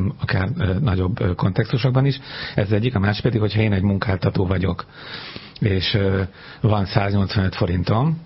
akár nagyobb kontextusokban is. Ez egyik, a másik pedig, hogyha én egy munkáltató vagyok, és van 185 forintom,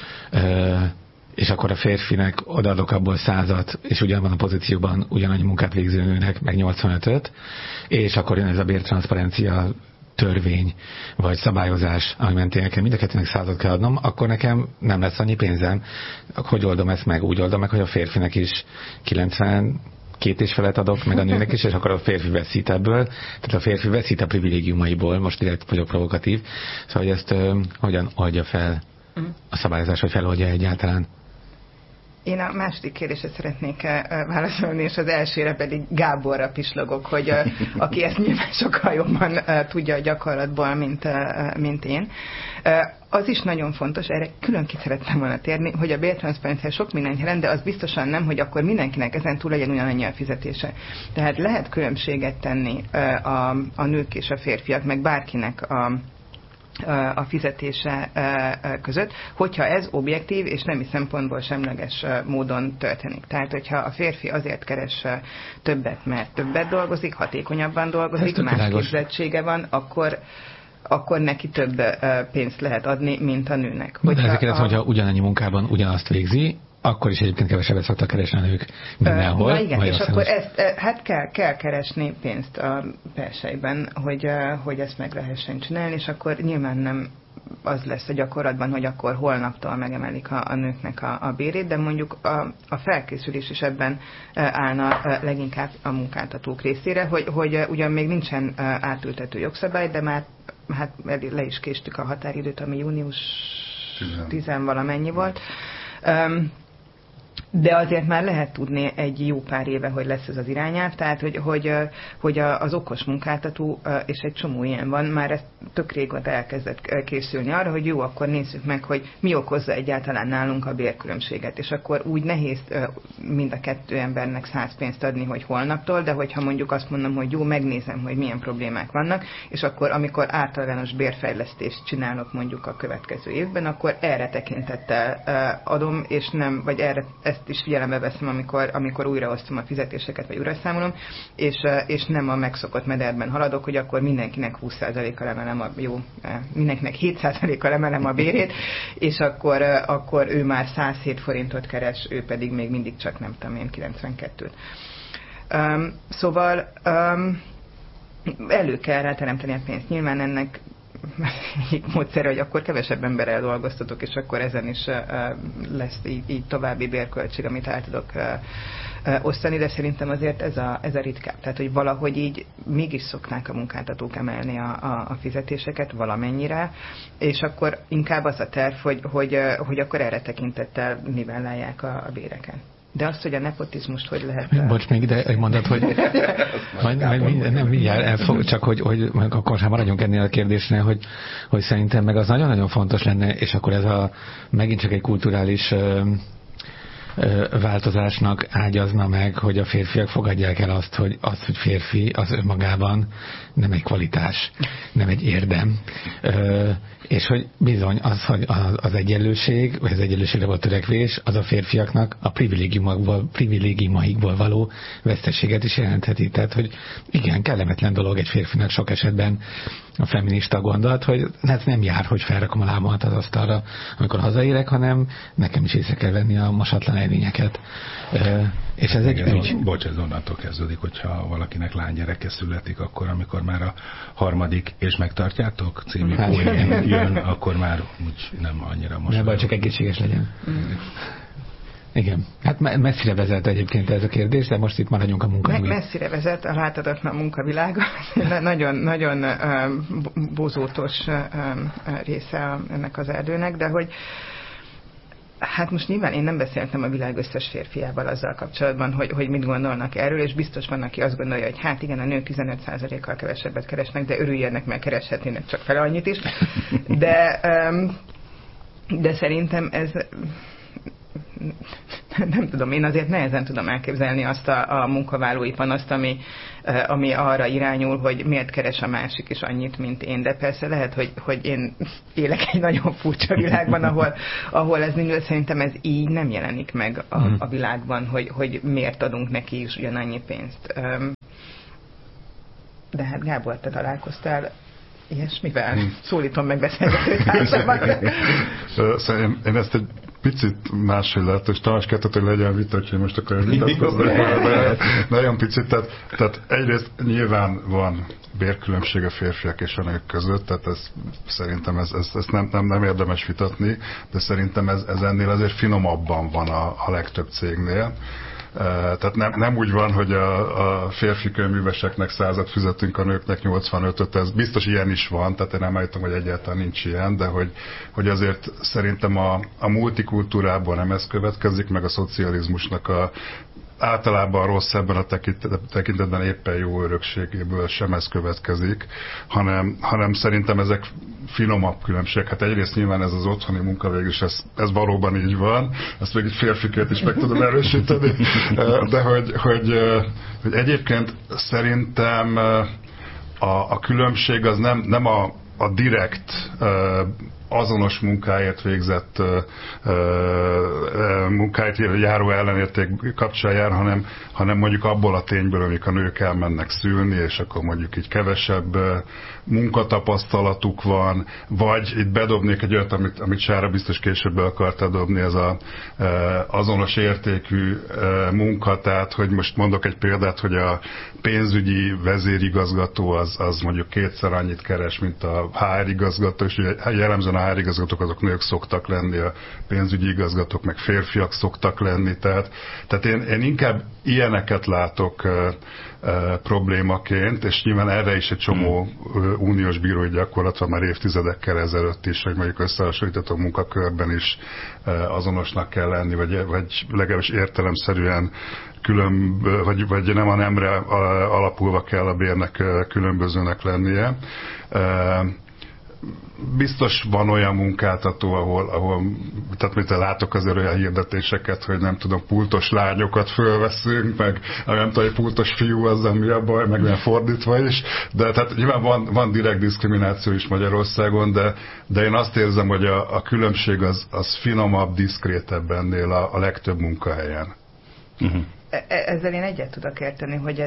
és akkor a férfinek odaadok abból 100-at, és ugyanabban a pozícióban ugyanannyi munkát végző nőnek meg 85-öt, és akkor jön ez a bértranszparencia törvény, vagy szabályozás, ami mentén nekem mind a kettőnek 100-at kell adnom, akkor nekem nem lesz annyi pénzem. Hogy oldom ezt meg? Úgy oldom meg, hogy a férfinek is 92 és felet adok, meg a nőnek is, és akkor a férfi veszít ebből. Tehát a férfi veszít a privilégiumaiból, most direkt vagyok provokatív. Szóval, hogy ezt hogyan oldja fel a szabályozás, vagy feloldja egyáltalán? Én a második kérdésre szeretnék válaszolni, és az elsőre pedig Gáborra pislogok, hogy aki ezt nyilván sokkal jobban tudja a gyakorlatból, mint én. Az is nagyon fontos, erre külön ki szerettem volna térni, hogy a bértranszparencia sok mindent jelent, de az biztosan nem, hogy akkor mindenkinek ezen túl legyen ugyanannyi a fizetése. Tehát lehet különbséget tenni a nők és a férfiak, meg bárkinek a fizetése között, hogyha ez objektív és nemi szempontból semleges módon történik. Tehát, hogyha a férfi azért keres többet, mert többet dolgozik, hatékonyabban dolgozik, más képzettsége van, akkor neki több pénzt lehet adni, mint a nőnek. De ezeket hogyha ugyanannyi munkában ugyanazt végzi, akkor is egyébként kevesebbet szoktak keresni a nők mindenhol. Na igen, és akkor ezt kell keresni pénzt a belsejben, hogy ezt meg lehessen csinálni, és akkor nyilván nem az lesz a gyakorlatban, hogy akkor holnaptól megemelik a nőknek a bérét, de mondjuk a felkészülés is ebben állna leginkább a munkáltatók részére, hogy ugyan még nincsen átültető jogszabály, de már hát le is késtük a határidőt, ami június 10 valamennyi volt. De azért már lehet tudni egy jó pár éve, hogy lesz ez az irányelv, tehát hogy az okos munkáltató, és egy csomó ilyen van, már ezt tök régóta elkezdett készülni arra, hogy jó, akkor nézzük meg, hogy mi okozza egyáltalán nálunk a bérkülönbséget, és akkor úgy nehéz mind a kettő embernek 100 pénzt adni, hogy holnaptól, de hogyha mondjuk azt mondom, hogy jó, megnézem, hogy milyen problémák vannak, és akkor amikor általános bérfejlesztést csinálok mondjuk a következő évben, akkor erre tekintettel adom, és nem, vagy erre ezt is figyelembe veszem, amikor újraosztom a fizetéseket, vagy újraszámolom, és nem a megszokott mederben haladok, hogy akkor mindenkinek 20%-kal emelem mindenkinek 7%-kal emelem a bérét, és akkor ő már 107 forintot keres, ő pedig még mindig csak nem tudom én 92-t. Szóval elő kell rá teremteni a pénzt. Nyilván ennek egyik módszer, hogy akkor kevesebb emberrel dolgoztatok, és akkor ezen is lesz így további bérköltség, amit el tudok osztani, de szerintem azért ez a ritkább. Tehát, hogy valahogy így mégis szoknák a munkáltatók emelni a fizetéseket valamennyire, és akkor inkább az a terv, hogy akkor erre tekintettel nivellálják a béreket. De azt, hogy a nepotizmust hogy lehet... Bocs, még ide egy mondat, hogy nem mindjárt csak hogy akkor sem maradjunk ennél a kérdésnél, hogy szerintem meg az nagyon-nagyon fontos lenne, és akkor ez megint csak egy kulturális változásnak ágyazna meg, hogy a férfiak fogadják el azt, hogy férfi az önmagában nem egy kvalitás, nem egy érdem. És hogy bizony hogy az egyenlőség, vagy az egyenlőségre való törekvés, az a férfiaknak a privilégiumaikból való veszteséget is jelentheti. Tehát, hogy igen, kellemetlen dolog egy férfinak sok esetben a feminista gondolat, hogy ez nem jár, hogy felrakom a lábamat az asztalra, amikor hazaérek, hanem nekem is észre kell venni a mosatlan edényeket. És ez egy ügy. Bocs, ez onnantól kezdődik, hogyha valakinek lánygyereke születik, akkor amikor már a harmadik, és megtartjátok című poén jön, akkor már úgy nem annyira most. Nem baj, csak egészséges legyen. Igen. Hát messzire vezet egyébként ez a kérdés, de most itt maradjunk a munkavilágon. Messzire vezet a láthatatlan munkavilága. Nagyon, nagyon bozótos része ennek az erdőnek, de hogy hát most nyilván én nem beszéltem a világ összes férfiával azzal kapcsolatban, hogy mit gondolnak erről, és biztos van, aki azt gondolja, hogy hát igen, a nők 15%-kal kevesebbet keresnek, de örüljenek, mert kereshetnének csak fele annyit is. De szerintem ez... nem tudom, én azért nehezen tudom elképzelni azt a munkavállalói panaszt, ami arra irányul, hogy miért keres a másik is annyit, mint én. De persze lehet, hogy én élek egy nagyon furcsa világban, ahol ez nincs, szerintem ez így nem jelenik meg a világban, hogy miért adunk neki is ugyanannyi pénzt. De hát Gábor, te találkoztál ilyesmivel? Szólítom meg beszélgetőtársamat. Én ezt egy picit máshogy lehet, és Tamás kettőt, hogy legyen vita, hogy most akkor vitatkoznak, de nagyon picit. Tehát egyrészt nyilván van bérkülönbség a férfiak és a nők között, tehát szerintem ezt nem érdemes vitatni, de szerintem ez ennél azért finomabban van a legtöbb cégnél. Tehát nem úgy van, hogy a férfi könyvműveseknek 100-at fizetünk, a nőknek 85-öt, ez biztos ilyen is van, tehát én nem állítom, hogy egyáltalán nincs ilyen, de hogy azért szerintem a multikultúrában nem ez következik, meg a szocializmusnak általában rossz ebben a tekintetben éppen jó örökségéből sem ez következik, hanem szerintem ezek finomabb különbségek. Hát egyrészt nyilván ez az otthoni munka végül is, ez valóban így van, ezt még egy férfikért is meg tudom erősíteni, de hogy egyébként szerintem a különbség az nem a direkt azonos munkáért végzett munkáért járó ellenérték kapcsán jár, hanem mondjuk abból a tényből, amik a nők elmennek szülni, és akkor mondjuk így kevesebb munkatapasztalatuk van, vagy itt bedobnék egy olyat, amit Sára biztos később be akarta dobni, ez az azonos értékű munka, tehát hogy most mondok egy példát, hogy a pénzügyi vezérigazgató az mondjuk kétszer annyit keres, mint a HR igazgató, és jellemzően a HR igazgatók azok nők szoktak lenni, a pénzügyi igazgatók meg férfiak szoktak lenni, tehát én inkább ilyeneket látok problémaként, és nyilván erre is egy csomó uniós bírói gyakorlat van már évtizedekkel ezelőtt is, hogy mondjuk összehasonlítható munkakörben is azonosnak kell lenni, vagy legalábbis értelemszerűen vagy nem a nemre alapulva kell a bérnek különbözőnek lennie. Biztos van olyan munkáltató, ahol tehát mit látok azért olyan hirdetéseket, hogy nem tudom, pultos lányokat fölveszünk, meg nem tudom, hogy pultos fiú azzal mi a baj, meg nem fordítva is, de tehát nyilván van direkt diszkrimináció is Magyarországon, de én azt érzem, hogy a különbség az finomabb, diszkrétebb ennél a legtöbb munkahelyen. Uh-huh. Ezzel én egyet tudok érteni, hogy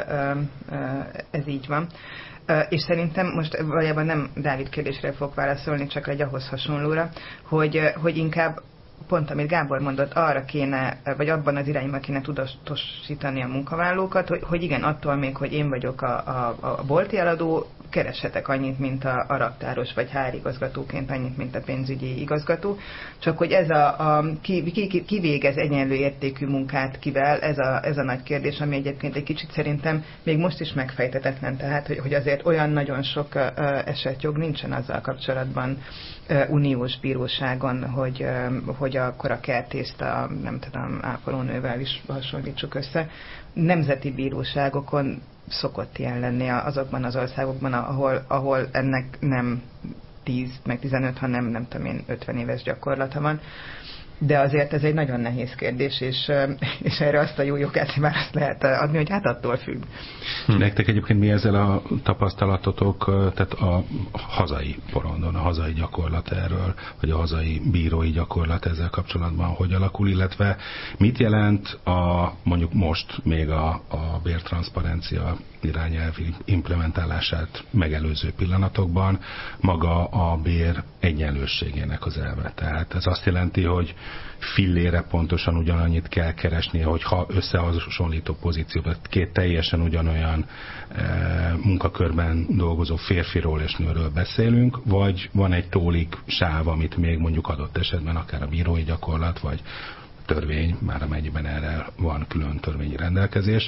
ez így van. És szerintem most valójában nem Dávid kérdésre fogok válaszolni, csak egy ahhoz hasonlóra, hogy inkább pont, amit Gábor mondott, arra kéne, vagy abban az irányban kéne tudatosítani a munkavállalókat, hogy igen, attól még, hogy én vagyok a bolti eladó, kereshetek annyit, mint a raktáros, vagy HR igazgatóként annyit, mint a pénzügyi igazgató. Csak hogy ez ki végez egyenlő értékű munkát kivel, ez a nagy kérdés, ami egyébként egy kicsit szerintem még most is megfejtetetlen. Tehát, hogy azért olyan nagyon sok esetjog nincsen azzal kapcsolatban uniós bíróságon, hogy akkor a kertészt nem tudom, ápolónővel is hasonlítsuk össze. Nemzeti bíróságokon szokott ilyen lenni azokban az országokban, ahol ennek nem 10 meg 15, hanem nem tudom én 50 éves gyakorlata van. De azért ez egy nagyon nehéz kérdés, és erre azt a jó jogászi választ lehet adni, hogy hát attól függ. Nektek egyébként mi ezzel a tapasztalatotok, tehát a hazai porondon, a hazai gyakorlat erről, vagy a hazai bírói gyakorlat ezzel kapcsolatban hogy alakul, illetve mit jelent mondjuk most még a bértranszparencia irányelvi implementálását megelőző pillanatokban maga a bér egyenlőségének az elve. Tehát ez azt jelenti, hogy fillére pontosan ugyanannyit kell keresnie, hogyha összehasonlító pozícióban két teljesen ugyanolyan munkakörben dolgozó férfiról és nőről beszélünk, vagy van egy tólik sáv, amit még mondjuk adott esetben akár a bírói gyakorlat, vagy törvény, már amennyiben erre van külön törvényi rendelkezés,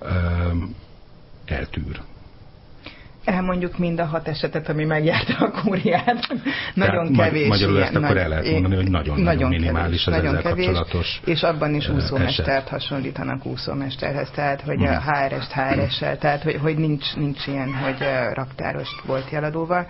eltűr. Elmondjuk mind a 6 esetet, ami megjárta a kúriát. Nagyon kevés. Magyarul ezt akkor el lehet mondani, hogy nagyon minimális az ezzel kapcsolatos. És abban is úszómestert hasonlítanak úszómesterhez, tehát hogy a HR-est HR-essel, tehát hogy nincs ilyen, hogy raktárost volt jeladóval.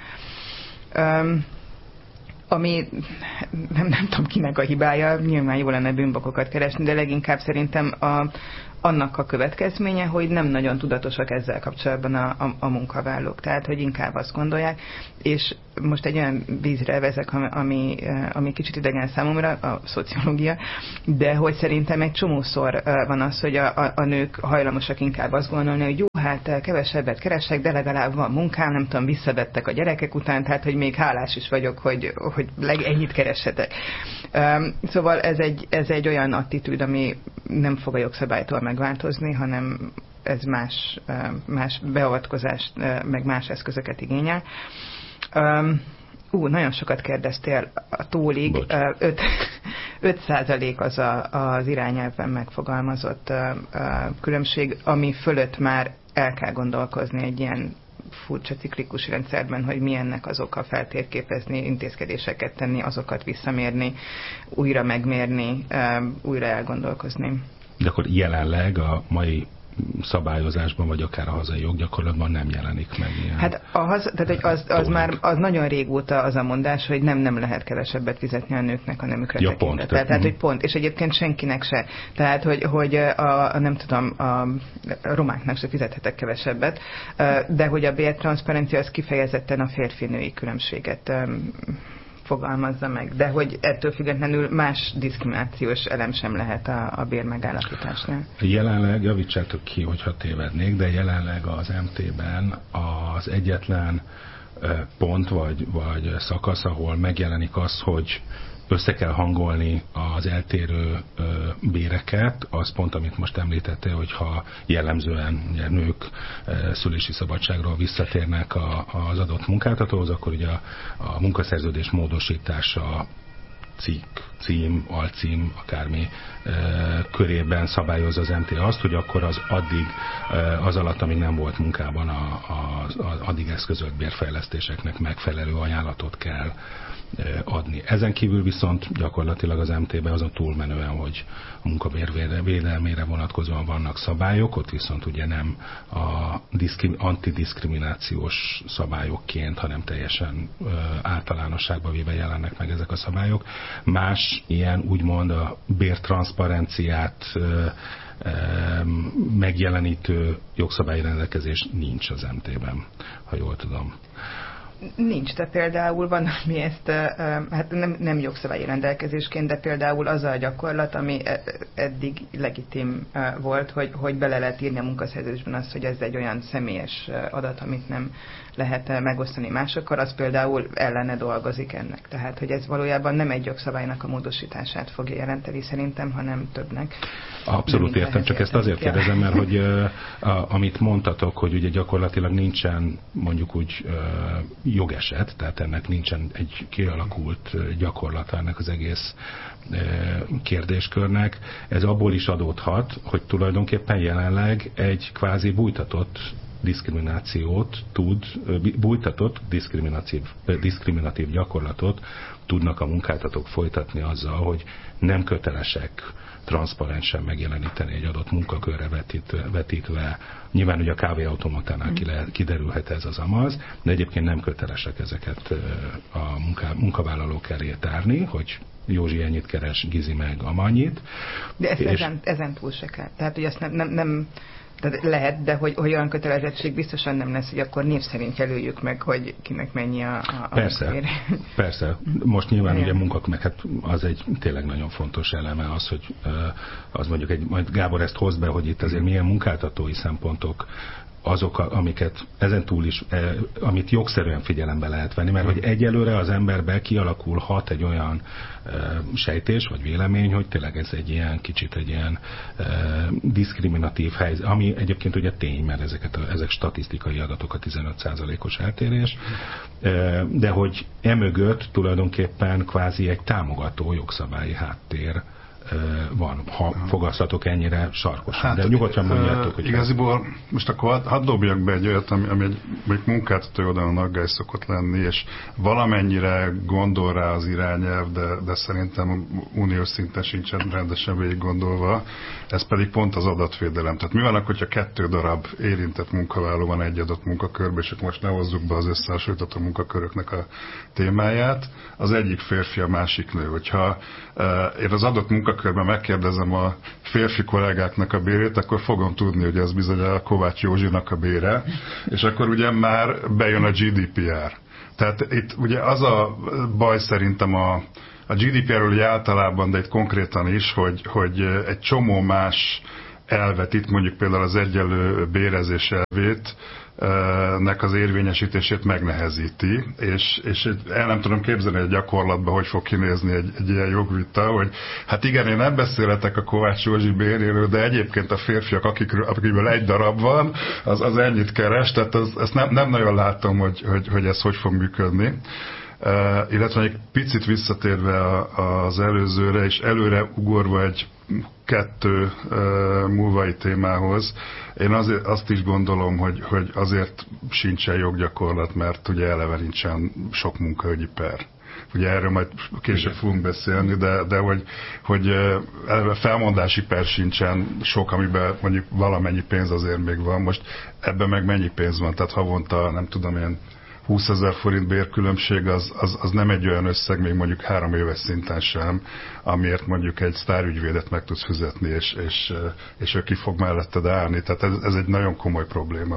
Ami nem tudom kinek a hibája, nyilván jó lenne bűnbakokat keresni, de leginkább szerintem annak a következménye, hogy nem nagyon tudatosak ezzel kapcsolatban a munkavállalók. Tehát, hogy inkább azt gondolják, és most egy olyan vízre vezek, ami kicsit idegen számomra, a szociológia, de hogy szerintem egy csomószor van az, hogy a nők hajlamosak inkább azt gondolni, hogy jó, hát kevesebbet keresek, de legalább van munkám, nem tudom, visszavettek a gyerekek után, tehát, hogy még hálás is vagyok, hogy ennyit keressetek. Szóval ez egy olyan attitűd, ami nem fog a jogszabálytól megváltozni, hanem ez más beavatkozást, meg más eszközöket igényel. Nagyon sokat kérdeztél a túlig. 5% az az irányelvben megfogalmazott különbség, ami fölött már el kell gondolkozni egy ilyen furcsa ciklikus rendszerben, hogy mi ennek az oka, feltérképezni, intézkedéseket tenni, azokat visszamérni, újra megmérni, újra elgondolkozni. De akkor jelenleg a mai szabályozásban, vagy akár a hazai joggyakorlatban nem jelenik meg ilyen. Hát az nagyon régóta az a mondás, hogy nem lehet kevesebbet fizetni a nőknek a nemükre tekintettel. Tehát, hogy pont, és egyébként senkinek se. Tehát, hogy nem tudom, a romáknak se fizethetek kevesebbet, de hogy a bértranszparencia az kifejezetten a férfi-női különbséget fogalmazza meg, de hogy ettől függetlenül más diszkriminációs elem sem lehet a bérmegállapításnál. Jelenleg, javítsátok ki, hogyha tévednék, de jelenleg az MT-ben az egyetlen pont vagy szakasz, ahol megjelenik az, hogy össze kell hangolni az eltérő béreket, az pont, amit most említettél, hogyha jellemzően ugye, nők szülési szabadságról visszatérnek az adott munkáltatóhoz, akkor ugye a munkaszerződés módosítása, cikk, cím, alcím, akármi körében szabályozza az MT azt, hogy akkor az alatt, amíg nem volt munkában az addig eszközölt bérfejlesztéseknek megfelelő ajánlatot kell adni. Ezen kívül viszont gyakorlatilag az MT-ben azon túlmenően, hogy a munkabér védelmére vonatkozóan vannak szabályok, ott viszont ugye nem a antidiszkriminációs szabályokként, hanem teljesen általánosságban véve jelennek meg ezek a szabályok. Más ilyen úgymond a bértranszparenciát megjelenítő jogszabályi rendelkezés nincs az MT-ben, ha jól tudom. Nincs, de például van, ami ezt, hát nem jogszabályi rendelkezésként, de például az a gyakorlat, ami eddig legitim volt, hogy bele lehet írni a munkaszerződésben azt, hogy ez egy olyan személyes adat, amit nem lehet megosztani másokkal, az például ellene dolgozik ennek. Tehát, hogy ez valójában nem egy jogszabálynak a módosítását fogja jelenteni szerintem, hanem többnek. Abszolút értem, csak ezt azért kérdezem, mert hogy amit mondtatok, hogy ugye gyakorlatilag nincsen mondjuk úgy jogeset, tehát ennek nincsen egy kialakult gyakorlata ennek az egész kérdéskörnek. Ez abból is adódhat, hogy tulajdonképpen jelenleg egy kvázi bújtatott diszkriminatív gyakorlatot tudnak a munkáltatók folytatni azzal, hogy nem kötelesek transzparensen megjeleníteni egy adott munkakörre vetítve. Nyilván ugye a kávéautomatánál kiderülhet ez az amaz, de egyébként nem kötelesek ezeket a munkavállalók elé tárni, hogy Józsi ennyit keres, Gizi meg amannyit. De ezt ezen túl se kell. Tehát, hogy azt nem tehát lehet, de hogy olyan kötelezettség biztosan nem lesz, hogy akkor név szerint jelöljük meg, hogy kinek mennyi a Persze. Most nyilván ugye munkak, meg hát az egy tényleg nagyon fontos eleme az, hogy az mondjuk majd Gábor ezt hoz be, hogy itt azért milyen munkáltatói szempontok azok, amiket ezen túl is, amit jogszerűen figyelembe lehet venni, mert hogy egyelőre az emberbe kialakulhat egy olyan sejtés, vagy vélemény, hogy tényleg ez egy ilyen kicsit egy ilyen diszkriminatív helyzet, ami egyébként ugye tény, mert ezek statisztikai adatok, a 15%-os eltérés, de hogy emögött tulajdonképpen kvázi egy támogató jogszabályi háttér van, ha fogalmazhatok ennyire sarkosan. Hát, de nyugodtan mondjátok, hogy... Igaziból most akkor hadd dobjak be egy olyat, ami egy munkáltató oldalon aggály szokott lenni, és valamennyire gondol rá az irányelv, de szerintem uniós szinten sincsen rendesen végig gondolva. Ez pedig pont az adatvédelem. Tehát mi van akkor, hogyha 2 darab érintett munkavállaló van egy adott munkakörbe, és akkor most ne hozzuk be az összehasonlítható munkaköröknek a témáját. Az egyik férfi, a másik nő. Hogyha én az adott munkakörben megkérdezem a férfi kollégáknak a bérét, akkor fogom tudni, hogy ez bizony a Kovács Józsinak a bére, és akkor ugye már bejön a GDPR. Tehát itt ugye az a baj szerintem a GDPR-ről ugye általában, de itt konkrétan is, hogy egy csomó más elvet, itt mondjuk például az egyenlő bérezés elvét, nek az érvényesítését megnehezíti, és el nem tudom képzelni, hogy gyakorlatban hogy fog kinézni egy ilyen jogvita, hogy hát igen, én nem beszélhetek a Kovács Józsi béréről, de egyébként a férfiak, akikből egy darab van, az ennyit keres, tehát ezt nem nagyon látom, hogy ez hogy fog működni. Illetve egy picit visszatérve az előzőre, és előre ugorva egy kettő múlvai témához, én azt is gondolom, hogy azért sincsen joggyakorlat, mert ugye eleve nincsen sok munkaügyi per. Ugye erről majd később fogunk beszélni, de hogy eleve felmondási per sincsen sok, amiben mondjuk valamennyi pénz azért még van. Most ebben meg mennyi pénz van? Tehát havonta, nem tudom én, 20 000 forint bérkülönbség az nem egy olyan összeg, még mondjuk 3 éves szinten sem, amiért mondjuk egy sztárügyvédet meg tudsz fizetni, és ő ki fog melletted állni. Tehát ez egy nagyon komoly probléma,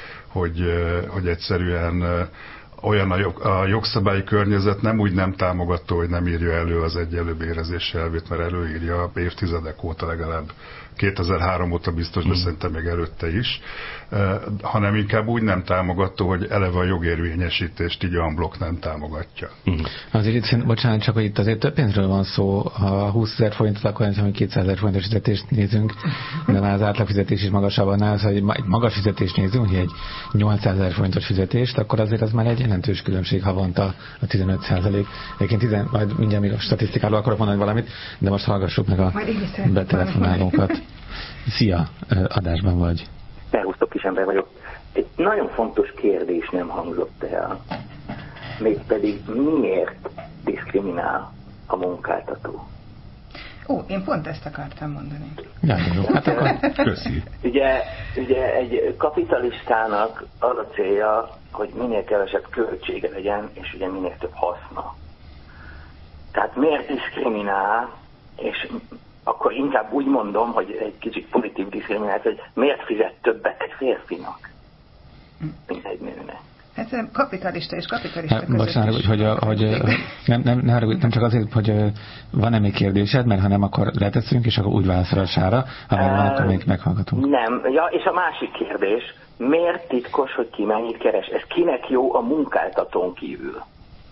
hogy egyszerűen olyan a jogszabályi környezet nem úgy nem támogató, hogy nem írja elő az egyenlő bérezés elvét, mert előírja évtizedek óta, legalább 2003 óta biztos, de szerintem még előtte is, hanem inkább úgy nem támogató, hogy eleve a jogérvényesítést így en bloc nem támogatja. Azért itt, bocsánat, csak hogy itt azért több pénzről van szó, ha 20 000 forintot, akkor nem hogy 200 000 forintos fizetést nézünk, de már az átlagfizetés is magasabb annál, ha egy magas fizetést nézünk, hogy egy 800 000 forintos fizetést, akkor azért az már egy jelentős különbség havonta a 15%. Egyébként majd mindjárt még a statisztikáról akarok mondani valamit, de most hallgassuk meg a betelefonálókat. Szia, adásban vagy. Szervusztok, Kisember vagyok. Egy nagyon fontos kérdés nem hangzott el. Mégpedig miért diszkriminál a munkáltató? Én pont ezt akartam mondani. Ja, jó. Hát akkor köszi. Ugye egy kapitalistának az a célja, hogy minél kevesebb költsége legyen, és ugye minél több haszna. Tehát miért diszkriminál, és akkor inkább úgy mondom, hogy egy kicsit pozitív diszkrimináció, hogy miért fizet többet egy férfinak, mint egy nőnek. Hát kapitalista és kapitalista között bocsánat, is. hogy nem csak azért, hogy van-e még kérdésed, mert ha nem, akkor leteszünk, és akkor úgy válaszol a sára, ha meg van, akkor még meghallgatunk. Nem, ja, és a másik kérdés, miért titkos, hogy ki mennyit keres? Ez kinek jó a munkáltatón kívül?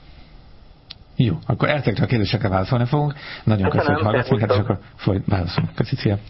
Jó, akkor ezekre a kérdésekre válaszolni fogunk. Nagyon köszönöm, hogy hallgatsz minket, és akkor válaszolunk. Köszönöm.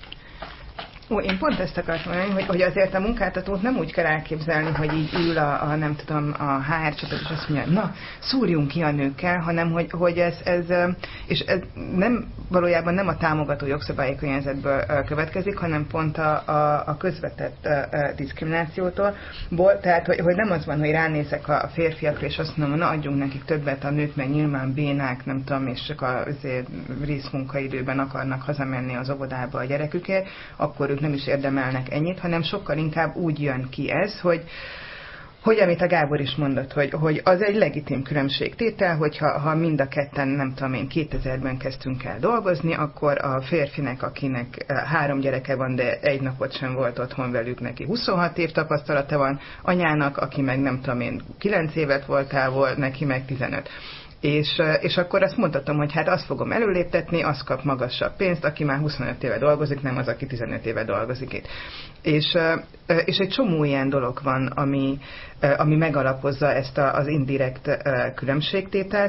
Én pont ezt akartam mondani, hogy azért a munkáltatót nem úgy kell elképzelni, hogy így ül nem tudom, a HR csapat, és azt mondja, na, szúrjunk ki a nőkkel, hanem hogy ez nem, valójában nem a támogató jogszabályi környezetből következik, hanem pont a közvetett diszkriminációtól. Tehát, hogy nem az van, hogy ránézek a férfiakra, és azt mondom, na, adjunk nekik többet, a nők meg nyilván bénák, nem tudom, és csak a részmunkaidőben akarnak hazamenni az óvodába a gyerekükért, akkor ők nem is érdemelnek ennyit, hanem sokkal inkább úgy jön ki ez, hogy amit a Gábor is mondott, hogy az egy legitim különbségtétel, hogyha mind a ketten, nem tudom én, 2000-ben kezdtünk el dolgozni, akkor a férfinek, akinek 3 gyereke van, de egy napot sem volt otthon velük, neki 26 év tapasztalata van, anyának, aki meg nem tudom én, 9 évet volt távol, neki meg 15. És akkor azt mondhatom, hogy hát azt fogom előléptetni, azt kap magasabb pénzt, aki már 25 éve dolgozik, nem az, aki 15 éve dolgozik itt. És egy csomó ilyen dolog van, ami megalapozza ezt az indirekt különbségtételt.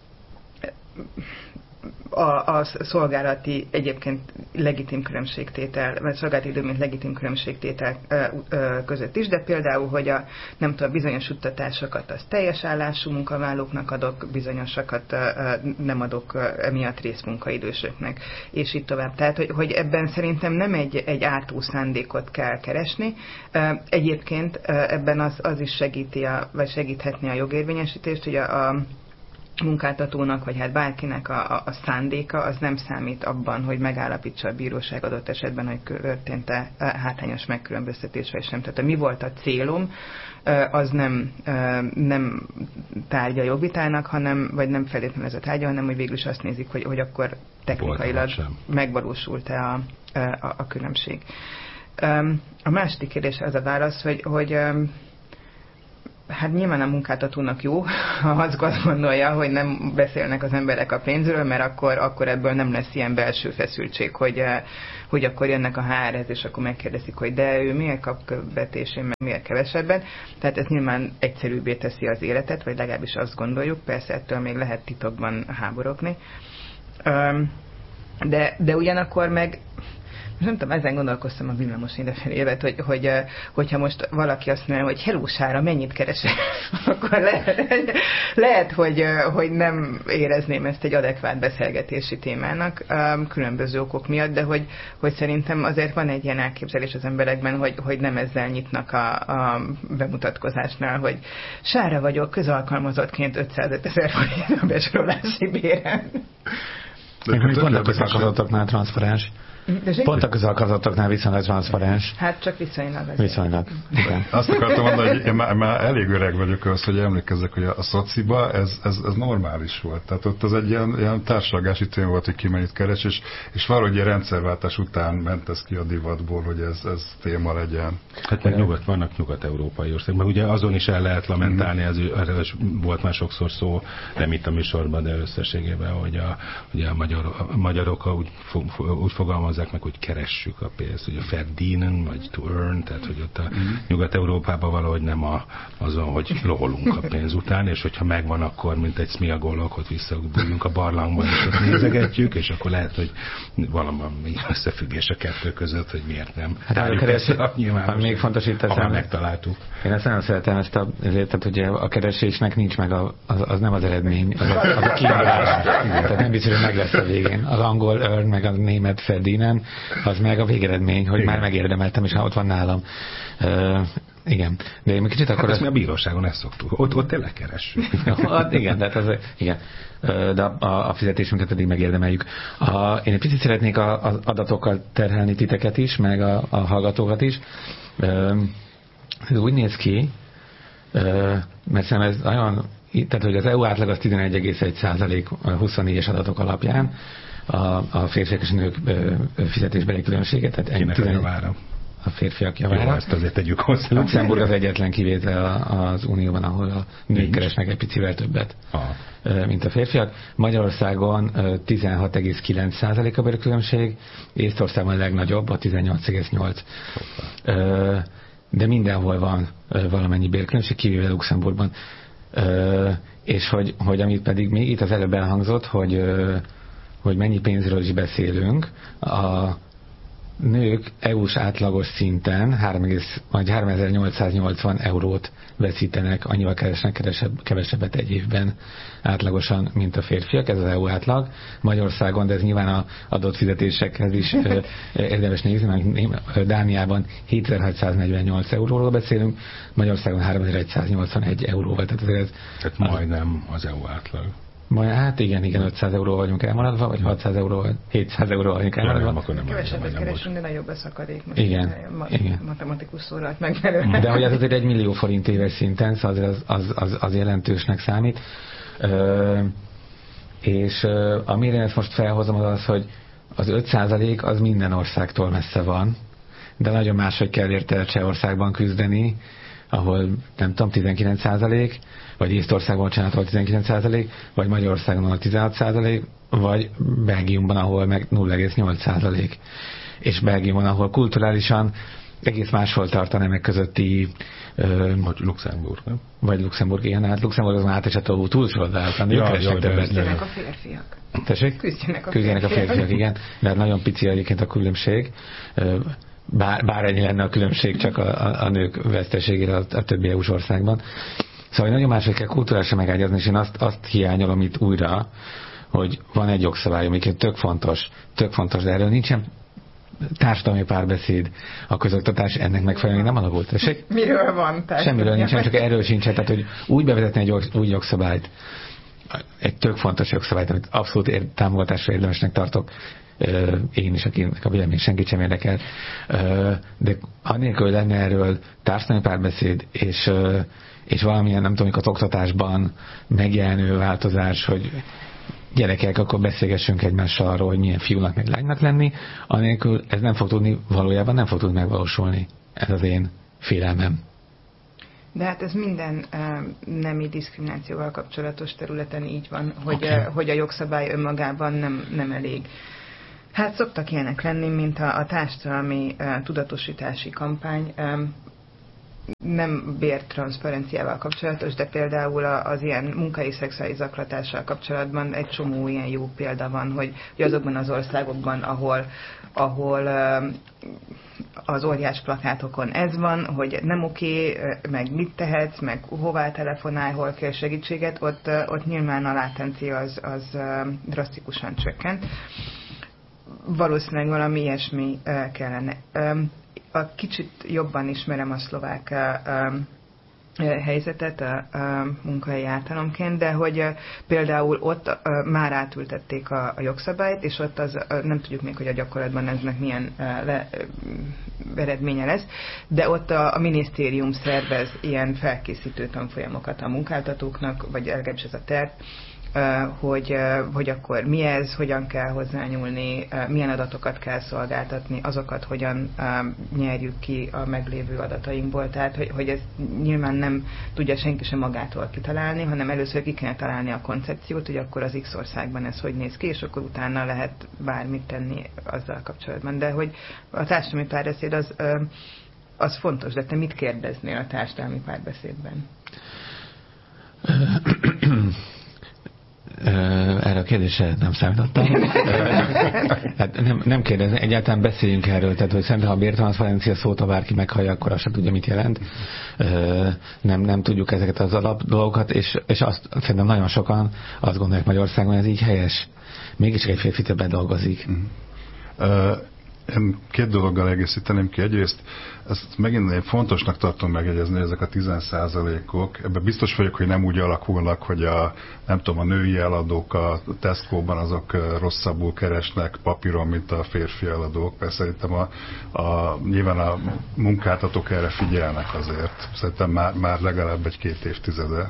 A szolgálati egyébként legitim különbségtétel, vagy szolgálati idő, mint legitim különbségtétel között is, de például, hogy nem tudom, bizonyos juttatásokat az teljes állású munkavállalóknak adok, bizonyosakat nem adok emiatt részmunkaidősöknek, és így tovább. Tehát, hogy ebben szerintem nem egy ártó szándékot kell keresni. Egyébként ebben az is segíti, vagy segíthetni a jogérvényesítést, hogy munkáltatónak, vagy hát bárkinek a szándéka, az nem számít abban, hogy megállapítsa a bíróság adott esetben, hogy történt-e hátrányos megkülönböztetés, vagy sem. Tehát mi volt a célom, az nem tárgya jogvitának, vagy nem feltétlenül ez a tárgya, hanem hogy végül is azt nézik, hogy akkor technikailag megvalósult-e a különbség. A második kérdés az a válasz, hogy hát nyilván a munkáltatónak jó, ha azt gondolja, hogy nem beszélnek az emberek a pénzről, mert akkor ebből nem lesz ilyen belső feszültség, hogy akkor jönnek a HR-hez, és akkor megkérdezik, hogy de ő miért kap követésén, meg miért kevesebben. Tehát ez nyilván egyszerűbbé teszi az életet, vagy legalábbis azt gondoljuk, persze ettől még lehet titokban háborogni. De ugyanakkor meg nem tudom, ezen gondolkoztam a villamos idefelé évet, hogyha most valaki azt mondja, hogy hello Sára, mennyit keresel, akkor lehet hogy nem érezném ezt egy adekvát beszélgetési témának különböző okok miatt, de hogy szerintem azért van egy ilyen elképzelés az emberekben, hogy nem ezzel nyitnak a bemutatkozásnál, hogy Sára vagyok, közalkalmazottként 505 000 forint a besorolási béren. Pont a közalkalmazottaknál transzparens. Pont a közalkalmazottaknál viszonylag transzparens. Hát csak viszonylag. Viszonylag. Igen. Azt akartam mondani, hogy én már elég öreg vagyok ahhoz, hogy emlékezzek, hogy a szociba ez normális volt. Tehát ott az egy ilyen társadalmi téma volt, hogy ki mennyit keres, és valahogy egy rendszerváltás után ment ez ki a divatból, hogy ez téma legyen. Hát meg vannak nyugat-európai országok, meg ugye azon is el lehet lamentálni, erről volt már sokszor szó, nem itt a műsorban, de összességében, hogy a magyarok úgy fogalmazzák meg, hogy keressük a pénzt, hogy a verdienen, vagy to earn, tehát hogy ott a Nyugat-Európában valahogy nem azon, hogy loholunk a pénz után, és hogyha megvan, akkor mint egy szmiagolok, ott visszabújjunk a barlangban, és ott nézegetjük, és akkor lehet, hogy valami összefüggés a kettő között, hogy miért nem. Hát még fontos itt ezt megtaláltuk. Én ezt nagyon szeretem ezt tehát ugye a keresésnek nincs meg az nem az eredmény, az a kiindulás. Tehát nem biztos, hogy meg lesz a végén. Az angol earn, meg a német verdienen, az meg a végeredmény, hogy már megérdemeltem, és ott van nálam. Igen. De én kicsit akkor... Hát ezt mi a bíróságon ezt szoktuk. Ott tényleg keressük. Igen, tehát az, igen. De a fizetésünket pedig megérdemeljük. Én egy picit szeretnék az adatokkal terhelni titeket is, meg a hallgatókat is. Ez úgy néz ki, mert szerintem ez nagyon... Tehát, hogy az EU átlag az 11,1% 24-es adatok alapján, a férfiak és a nők fizetésbeli különbséget. Tehát a férfiak javára. Ezt azért tegyük hozzá. Luxemburg az egyetlen kivétel az Unióban, ahol a nők keresnek egy picivel többet, mint a férfiak. Magyarországon 16,9% a bérkülönbség, Észtországban a legnagyobb, a 18,8%. De mindenhol van valamennyi bérkülönbség, kivéve Luxemburgban. És hogy amit pedig még itt az előbb elhangzott, hogy mennyi pénzről is beszélünk, a nők EU-s átlagos szinten 3880 eurót veszítenek, annyival keresnek kevesebbet egy évben átlagosan, mint a férfiak, ez az EU átlag. Magyarországon, de ez nyilván az adott fizetésekhez is érdemes nézni, Dániában 7648 euróról beszélünk, Magyarországon 3181 euróval, tehát majdnem az EU átlag. Hát igen, 500 euró vagyunk elmaradva, vagy 600 euró, 700 euró vagyunk elmaradva. Kevesebbet keresünk, de nagyobb a szakadék. Most igen. Matematikus szólalt meg belőle. De hogy ez azért 1 millió forint éves szinten, szóval az jelentősnek számít. És amire ezt most felhozom az, hogy az 5% az minden országtól messze van, de nagyon máshogy kell érte Csehországban küzdeni, ahol nem tudom, 19%, vagy Észtországban, bocsánat, ahol 19%, vagy Magyarországon, ahol 16%, vagy Belgiumban, ahol meg 0,8%. És Belgiumban, ahol kulturálisan egész máshol tart a nemek közötti... Vagy Luxemburg, nem? Vagy Luxemburg, igen, hát Luxemburg az már átesett túlsorolt, a nők keresnek többet. Küzdjenek a férfiak. Tessék? Küzdjenek a férfiak, igen. De nagyon pici egyébként a különbség. Bár ennyi lenne a különbség csak a nők veszteségére a többi EU-s országban. Szóval nagyon máshogy kell kulturálisan megágyazni, és én azt hiányolom itt újra, hogy van egy jogszabály, ami tök fontos, de erről nincsen társadalmi párbeszéd, a közoktatás ennek megfelelően nem alakult. Tessék? Miről van? Semmiről nincsen, csak erről sincsen. Tehát, hogy úgy bevezetni egy új jogszabályt, egy tök fontos jogszabályt, amit abszolút támogatásra érdemesnek tartok, én is, akinek a vélemény senkit sem érdekel, de annélkül lenne erről társadalmi párbeszéd, és valamilyen, nem tudom, az oktatásban megjelenő változás, hogy gyerekek, akkor beszélgessünk egymással arról, hogy milyen fiúnak meg lánynak lenni, anélkül ez nem fog tudni, valójában nem fog tudni megvalósulni. Ez az én félelmem. De hát ez minden nemi diszkriminációval kapcsolatos területen így van, hogy a jogszabály önmagában nem elég. Hát szoktak ilyenek lenni, mint a társadalmi tudatosítási kampány, nem bértranszparenciával kapcsolatos, de például az ilyen munkai szexuális zaklatással kapcsolatban egy csomó ilyen jó példa van, hogy azokban az országokban, ahol az óriás plakátokon ez van, hogy nem oké, meg mit tehetsz, meg hová telefonálj, hol kell segítséget, ott nyilván a látencia az drasztikusan csökkent. Valószínűleg valami ilyesmi kellene. A kicsit jobban ismerem a szlovák helyzetet a munkahelyi ártalomként, de hogy például ott már átültették a jogszabályt, és ott nem tudjuk még, hogy a gyakorlatban eznek milyen eredménye lesz, de ott a minisztérium szervez ilyen felkészítő tanfolyamokat a munkáltatóknak, vagy legalábbis ez a terv, hogy akkor mi ez, hogyan kell hozzányúlni, milyen adatokat kell szolgáltatni, azokat hogyan nyerjük ki a meglévő adatainkból. Tehát, hogy ez nyilván nem tudja senki sem magától kitalálni, hanem először ki kell találni a koncepciót, hogy akkor az X országban ez hogy néz ki, és akkor utána lehet bármit tenni azzal kapcsolatban. De hogy a társadalmi párbeszéd az fontos, de te mit kérdeznél a társadalmi párbeszédben? Erre a kérdésre nem számítottam. Hát nem kérdezni, egyáltalán beszéljünk erről, tehát hogy szerintem a bértranszparencia szót, ha bárki meghallja, akkor azt sem tudja, mit jelent. Nem tudjuk ezeket az alap dolgokat, és azt szerintem nagyon sokan azt gondolják Magyarországon, ez így helyes. Mégis egy férfi többet dolgozik. Én két dologgal egészíteném ki. Egyrészt ezt megint én fontosnak tartom megjegyezni, ezek a 10%-ok. Ebben biztos vagyok, hogy nem úgy alakulnak, hogy a női eladók a Tesco-ban azok rosszabbul keresnek papíron, mint a férfi eladók. Persze szerintem nyilván a munkáltatók erre figyelnek azért. Szerintem már legalább 1-2 évtizede.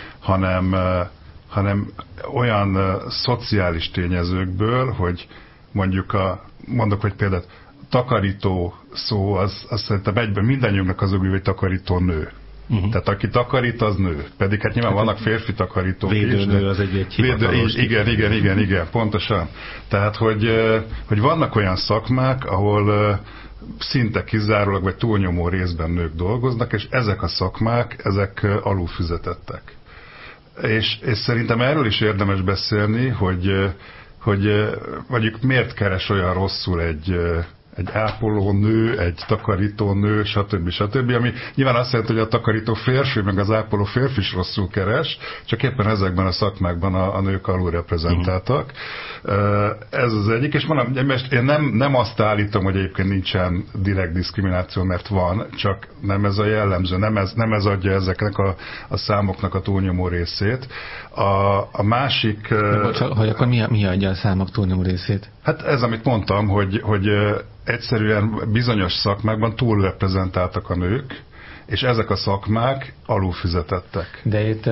Hanem olyan szociális tényezőkből, hogy mondjuk mondok, hogy például takarító szó, az szerintem egyben mindannyiunknak az ugrik, hogy takarító nő. Tehát aki takarít, az nő. Pedig hát nyilván vannak férfi takarítók is. Védőnő az egy hivatalos. Igen, pontosan. Tehát, hogy vannak olyan szakmák, ahol szinte kizárólag, vagy túlnyomó részben nők dolgoznak, és ezek a szakmák, ezek alulfizetettek. És szerintem erről is érdemes beszélni, hogy mondjuk miért keres olyan rosszul egy ápolónő, egy takarítónő, stb. Ami nyilván azt jelenti, hogy a takarító férfi, meg az ápoló férfi is rosszul keres, csak éppen ezekben a szakmákban a nők alulreprezentáltak. Ez az egyik, és mondom, én nem azt állítom, hogy egyébként nincsen direkt diszkrimináció, mert van, csak nem ez a jellemző, nem ez adja ezeknek a számoknak a túlnyomó részét. A másik... hogy akkor mi adja a számok túlnyomó részét? Hát ez, amit mondtam, hogy egyszerűen bizonyos szakmákban túlreprezentáltak a nők, és ezek a szakmák alulfizetettek. De itt...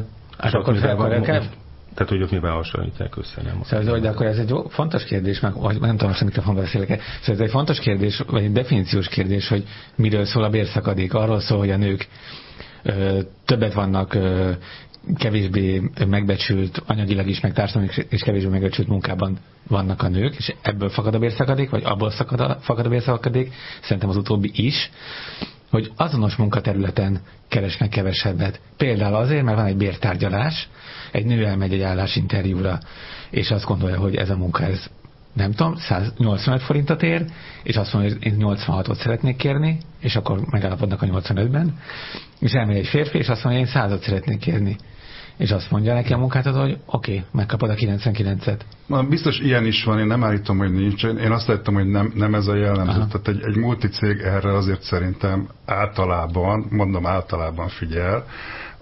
Tehát, hogy ott miben hasonlítják össze, nem? Szóval, de akkor ez egy fontos kérdés, meg nem tudom, hogy mikrofonban beszélek. Szóval ez egy fontos kérdés, vagy egy definíciós kérdés, hogy miről szól a bérszakadék. Arról szól, hogy a nők többet vannak kevésbé megbecsült, anyagilag is, meg társadalmilag és kevésbé megbecsült munkában vannak a nők, és ebből fakad a bérszakadék, vagy abból fakad a bérszakadék, szerintem az utóbbi is, hogy azonos munkaterületen keresnek kevesebbet. Például azért, mert van egy bértárgyalás, egy nő elmegy egy állásinterjúra, és azt gondolja, hogy ez a munka, ez nem tudom, 185 forintot ér, és azt mondja, hogy én 86-ot szeretnék kérni, és akkor megállapodnak a 85-ben, és elmegy egy férfi, és azt mondja, én 100-ot szeretnék kérni. És azt mondja neki a munkáltató, hogy oké, megkapod a 99-et. Biztos ilyen is van, én nem állítom, hogy nincs. Én azt állítom, hogy nem ez a jellemző. Tehát egy multicég erre azért szerintem általában figyel.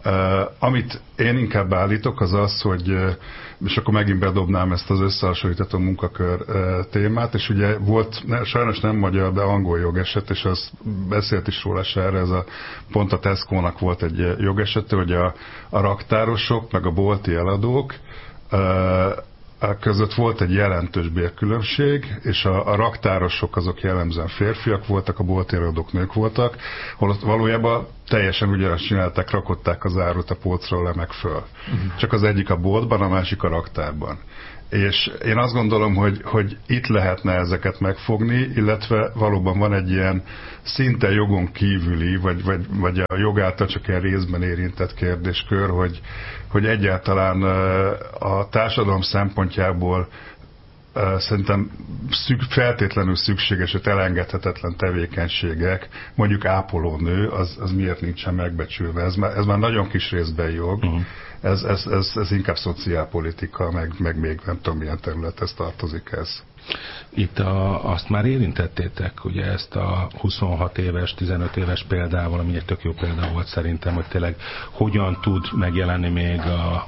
Amit én inkább állítok, az az, hogy, és akkor megint bedobnám ezt az összehasonlítható munkakör témát, és ugye volt, sajnos nem magyar, de angol jogeset, és az beszélt is róla se erre, pont a Tesco-nak volt egy jogesete, hogy a raktárosok, meg a bolti eladók között volt egy jelentős bérkülönbség, és a raktárosok azok jellemzően férfiak voltak, a bolti eladók nők voltak, holott valójában teljesen ugyanazt csinálták, rakották az árut a polcról le meg föl. Csak az egyik a boltban, a másik a raktárban. És én azt gondolom, hogy itt lehetne ezeket megfogni, illetve valóban van egy ilyen szinte jogon kívüli, vagy a jog által csak ilyen részben érintett kérdéskör, hogy egyáltalán a társadalom szempontjából szerintem feltétlenül szükséges, hogy elengedhetetlen tevékenységek, mondjuk ápolónő, az miért nincsen megbecsülve. Ez már nagyon kis részben jog. Ez inkább szociálpolitika, meg még nem tudom milyen területhez tartozik ez. Itt azt már érintettétek, ugye ezt a 26 éves, 15 éves példával, ami egy tök jó példa volt szerintem, hogy tényleg hogyan tud megjelenni még a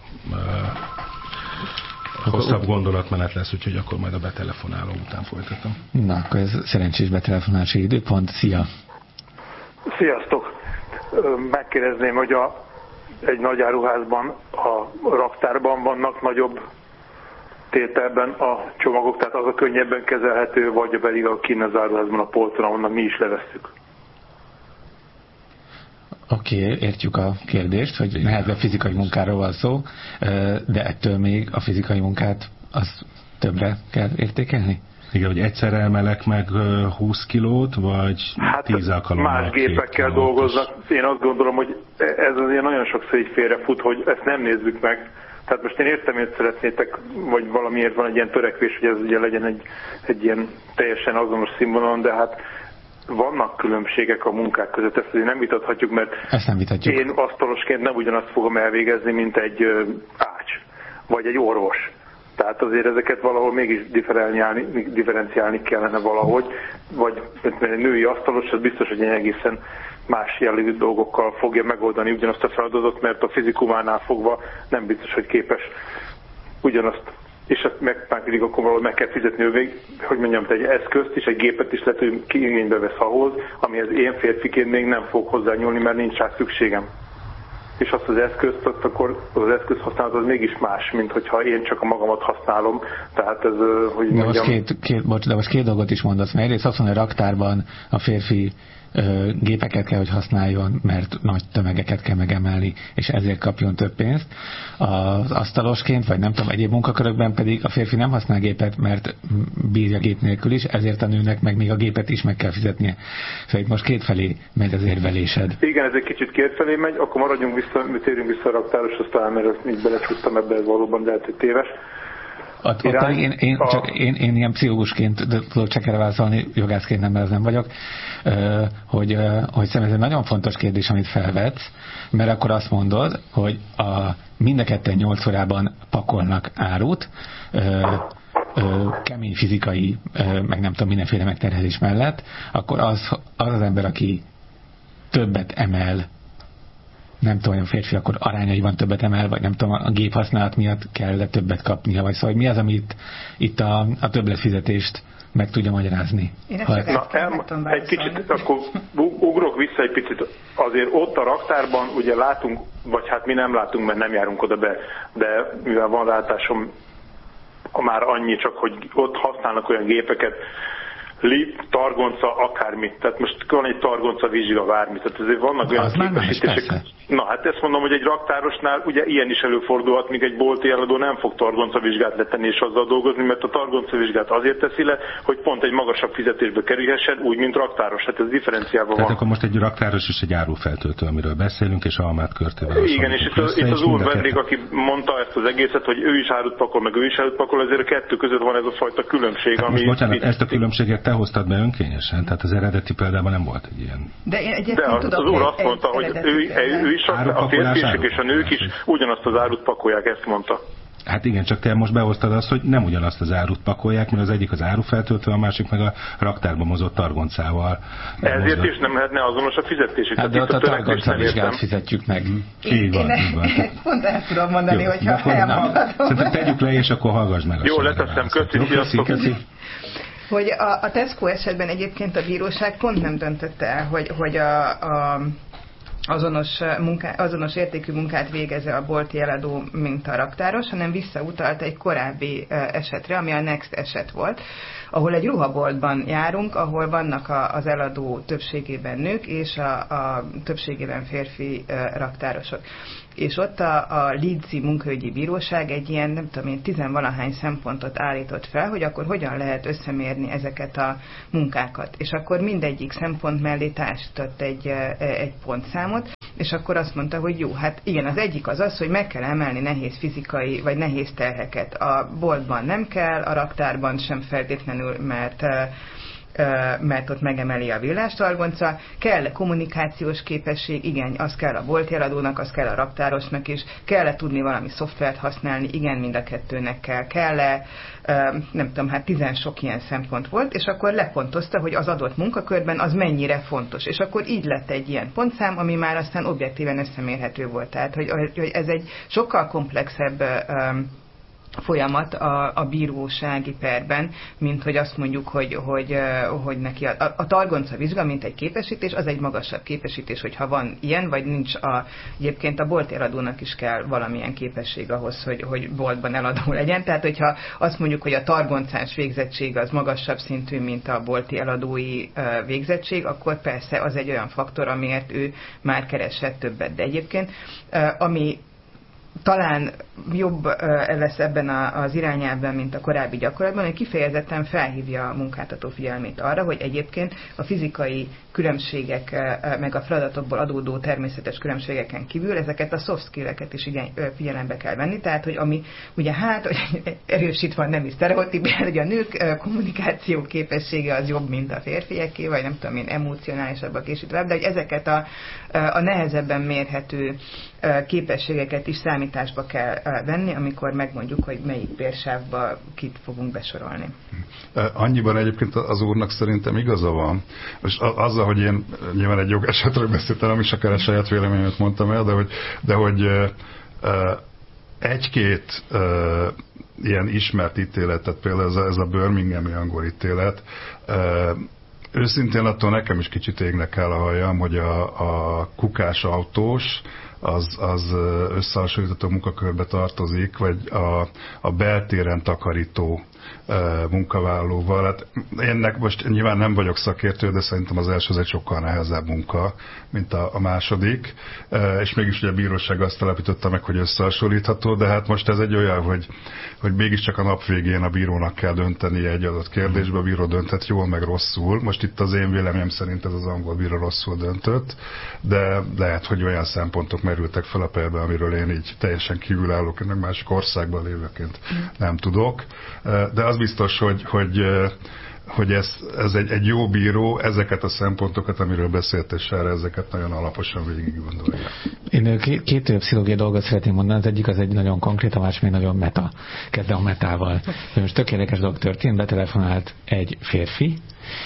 hosszabb gondolatmenet lesz, úgyhogy akkor majd a betelefonáló után folytatom. Na, akkor ez szerencsés betelefonálási időpont. Szia! Sziasztok! Megkérdezném, hogy egy nagy áruházban, a raktárban vannak nagyobb tételben a csomagok, tehát az a könnyebben kezelhető, vagy pedig a kinn az áruházban a polcon, ahonnan mi is levesszük. Oké, értjük a kérdést, hogy nehezebb fizikai munkáról van szó, de ettől még a fizikai munkát az többre kell értékelni? Igen, hogy egyszerre emelek meg 20 kilót, vagy 10 alkalommal? Más gépekkel dolgoznak. Én azt gondolom, hogy ez azért nagyon sokszor így félrefut, hogy ezt nem nézzük meg. Tehát most én értem, hogy szeretnétek, vagy valamiért van egy ilyen törekvés, hogy ez ugye legyen egy ilyen teljesen azonos színvonalon, de hát vannak különbségek a munkák között, ezt azért nem vitathatjuk, mert ezt nem vitatjuk. Én asztalosként nem ugyanazt fogom elvégezni, mint egy ács, vagy egy orvos. Tehát azért ezeket valahol mégis differenciálni kellene valahogy, vagy egy női asztalos, az biztos, hogy egy egészen más jellegű dolgokkal fogja megoldani ugyanazt a feladatot, mert a fizikumánál fogva nem biztos, hogy képes ugyanazt, és ezt pedig akkor valahogy meg kell fizetni, hogy mondjam, egy eszközt is, egy gépet is lehet, hogy igénybe vesz ahhoz, amihez én férfiként még nem fog hozzányúlni, mert nincs rá szükségem. És azt az eszközt, akkor az eszköz használat az mégis más, mint hogyha én csak a magamat használom. Tehát ez, hogy mondjam... De most két dolgot is mondasz, mert egyrészt azt mondja, hogy raktárban a férfi gépeket kell, hogy használjon, mert nagy tömegeket kell megemelni, és ezért kapjon több pénzt. Az asztalosként, vagy nem tudom, egyéb munkakörökben pedig a férfi nem használ gépet, mert bírja gép nélkül is, ezért a nőnek meg még a gépet is meg kell fizetnie. Szóval itt most kétfelé megy az érvelésed. Igen, ez egy kicsit kétfelé megy, akkor térjünk vissza a raktároshoz, talán, mert ezt így belecsúsztam ebbe, ez valóban lehet, hogy téves. Én ilyen pszichológusként tudok csak erre válaszolni, jogászként nem, mert az nem vagyok, hogy szerintem ez egy nagyon fontos kérdés, amit felvetsz, mert akkor azt mondod, hogy mind a ketten 8 órában pakolnak árut, kemény fizikai, meg nem tudom, mindenféle megterhelés mellett, akkor az ember, aki többet emel, nem tudom, hogy a férfi akkor arányaiban többet emel, vagy nem tudom, a gép használat miatt kell többet kapnia, vagy szóval, hogy mi az, amit itt a többletfizetést meg tudja magyarázni? Egy kicsit, akkor ugrok vissza egy picit. Azért ott a raktárban ugye látunk, vagy hát mi nem látunk, mert nem járunk oda be, de mivel van látásom már annyi, csak hogy ott használnak olyan gépeket, targonca, akármi. Tehát most van egy targonca vizsga, bármi. Tehát ezért vannak olyan képesítések. Na hát ezt mondom, hogy egy raktárosnál ugye ilyen is előfordulhat, míg egy bolti eladó nem fog targonca vizsgát letenni és azzal dolgozni, mert a targonca vizsgát azért teszi le, hogy pont egy magasabb fizetésbe kerülhessen, úgy, mint raktáros. Hát ez differenciálva van. Tehát akkor most egy raktáros és egy árufeltöltő, amiről beszélünk, és almát körtével. Igen, és itt az úr vendég, aki mondta ezt az egészet, hogy ő is árut pakol, meg ő is árut pakol, ezért a kettő között van ez a fajta különbség, hát ami... Bocsánat, ezt a különbséget te hoztad be önkényesen, tehát az eredeti példában nem volt egy ilyen. De az úr azt mondta, hogy ő is, a férfiak és a nők is ugyanazt az árut pakolják, ezt mondta. Hát igen, csak te most behoztad azt, hogy nem ugyanazt az árut pakolják, mert az egyik az árufeltöltő, a másik meg a raktárba mozott targoncával. Ezért is nem lehetne azonos a fizetésük. Hát de ott a targoncavizsgát fizetjük meg. Így van. Pont el tudom mondani, jó, hogyha elmondhatom. Szerintem tegyük le, és akkor hallgass meg. Jó, leteszem, köszi. Hogy a Tesco esetben egyébként a bíróság pont nem döntötte el, hogy azonos értékű munkát végezze a bolti eladó, mint a raktáros, hanem visszautalt egy korábbi esetre, ami a Next eset volt, ahol egy ruhaboltban járunk, ahol vannak az eladó többségében nők, és a többségében férfi raktárosok. És ott a Leedsi munkaügyi bíróság egy ilyen, nem tudom én, 10-valahány szempontot állított fel, hogy akkor hogyan lehet összemérni ezeket a munkákat. És akkor mindegyik szempont mellé társított egy pontszámot, és akkor azt mondta, hogy jó, hát igen, az egyik az, hogy meg kell emelni nehéz fizikai, vagy nehéz terheket. A boltban nem kell, a raktárban sem feltétlenül, mert ott megemeli a villástargonca. Kell kommunikációs képesség, igen, az kell a bolti eladónak, az kell a raktárosnak is, kell tudni valami szoftvert használni, igen, mind a kettőnek kell nem tudom, hát 10 sok ilyen szempont volt, és akkor lepontozta, hogy az adott munkakörben az mennyire fontos. És akkor így lett egy ilyen pontszám, ami már aztán objektíven összemérhető volt. Tehát, hogy ez egy sokkal komplexebb folyamat a bírósági perben, mint hogy azt mondjuk, hogy neki a targonca vizsga, mint egy képesítés, az egy magasabb képesítés, hogyha van ilyen, vagy nincs egyébként a bolti eladónak is kell valamilyen képesség ahhoz, hogy boltban eladó legyen. Tehát, hogyha azt mondjuk, hogy a targoncás végzettség az magasabb szintű, mint a bolti eladói végzettség, akkor persze az egy olyan faktor, amiért ő már keresett többet. De egyébként, ami talán jobb lesz ebben az irányelvben, mint a korábbi gyakorlatban, hogy kifejezetten felhívja a munkáltató figyelmét arra, hogy egyébként a fizikai különbségek, meg a feladatokból adódó természetes különbségeken kívül ezeket a soft skill-eket is figyelembe kell venni, tehát, hogy ami ugye hogy erősítve a nemi sztereotípiát, hogy a nők kommunikáció képessége az jobb, mint a férfiaké, vagy nem tudom én, emocionálisabbak és így tovább, de hogy ezeket a nehezebben mérhető képességeket is számításba kell venni, amikor megmondjuk, hogy melyik bérsávba kit fogunk besorolni. Annyiban egyébként az úrnak szerintem igaza van. Most azzal, hogy én nyilván egy jogesetről beszéltem, nem is akár a saját véleményemet mondtam el, de hogy egy-két ilyen ismert ítéletet, például ez a Birminghami angol ítélet, őszintén attól nekem is kicsit égnek kell a hajam, hogy a kukás autós az összehasonlítható munkakörbe tartozik, vagy a beltéren takarító munkavállalóval. Hát ennek most nyilván nem vagyok szakértő, de szerintem az első az egy sokkal nehezebb munka, mint a második, és mégis ugye a bíróság azt alapította meg, hogy összehasonlítható, de hát most ez egy olyan, hogy mégiscsak a nap végén a bírónak kell döntenie egy adott kérdésbe, a bíró dönthet jól meg rosszul. Most itt az én véleményem szerint ez az angol bíró rosszul döntött, de lehet, hogy olyan szempontok merültek fel a perben, amiről én így teljesen kívülállók, ennek másik országban lévőként nem tudok. De az biztos, hogy ez egy jó bíró, ezeket a szempontokat, amiről beszélt, és erre ezeket nagyon alaposan végig gondolja. Én két pszichológiai dolgot szeretném mondani, az egyik az egy nagyon konkrét, a másik még nagyon meta. Kezdem a metával. Most tök érdekes dolog történt, betelefonált egy férfi,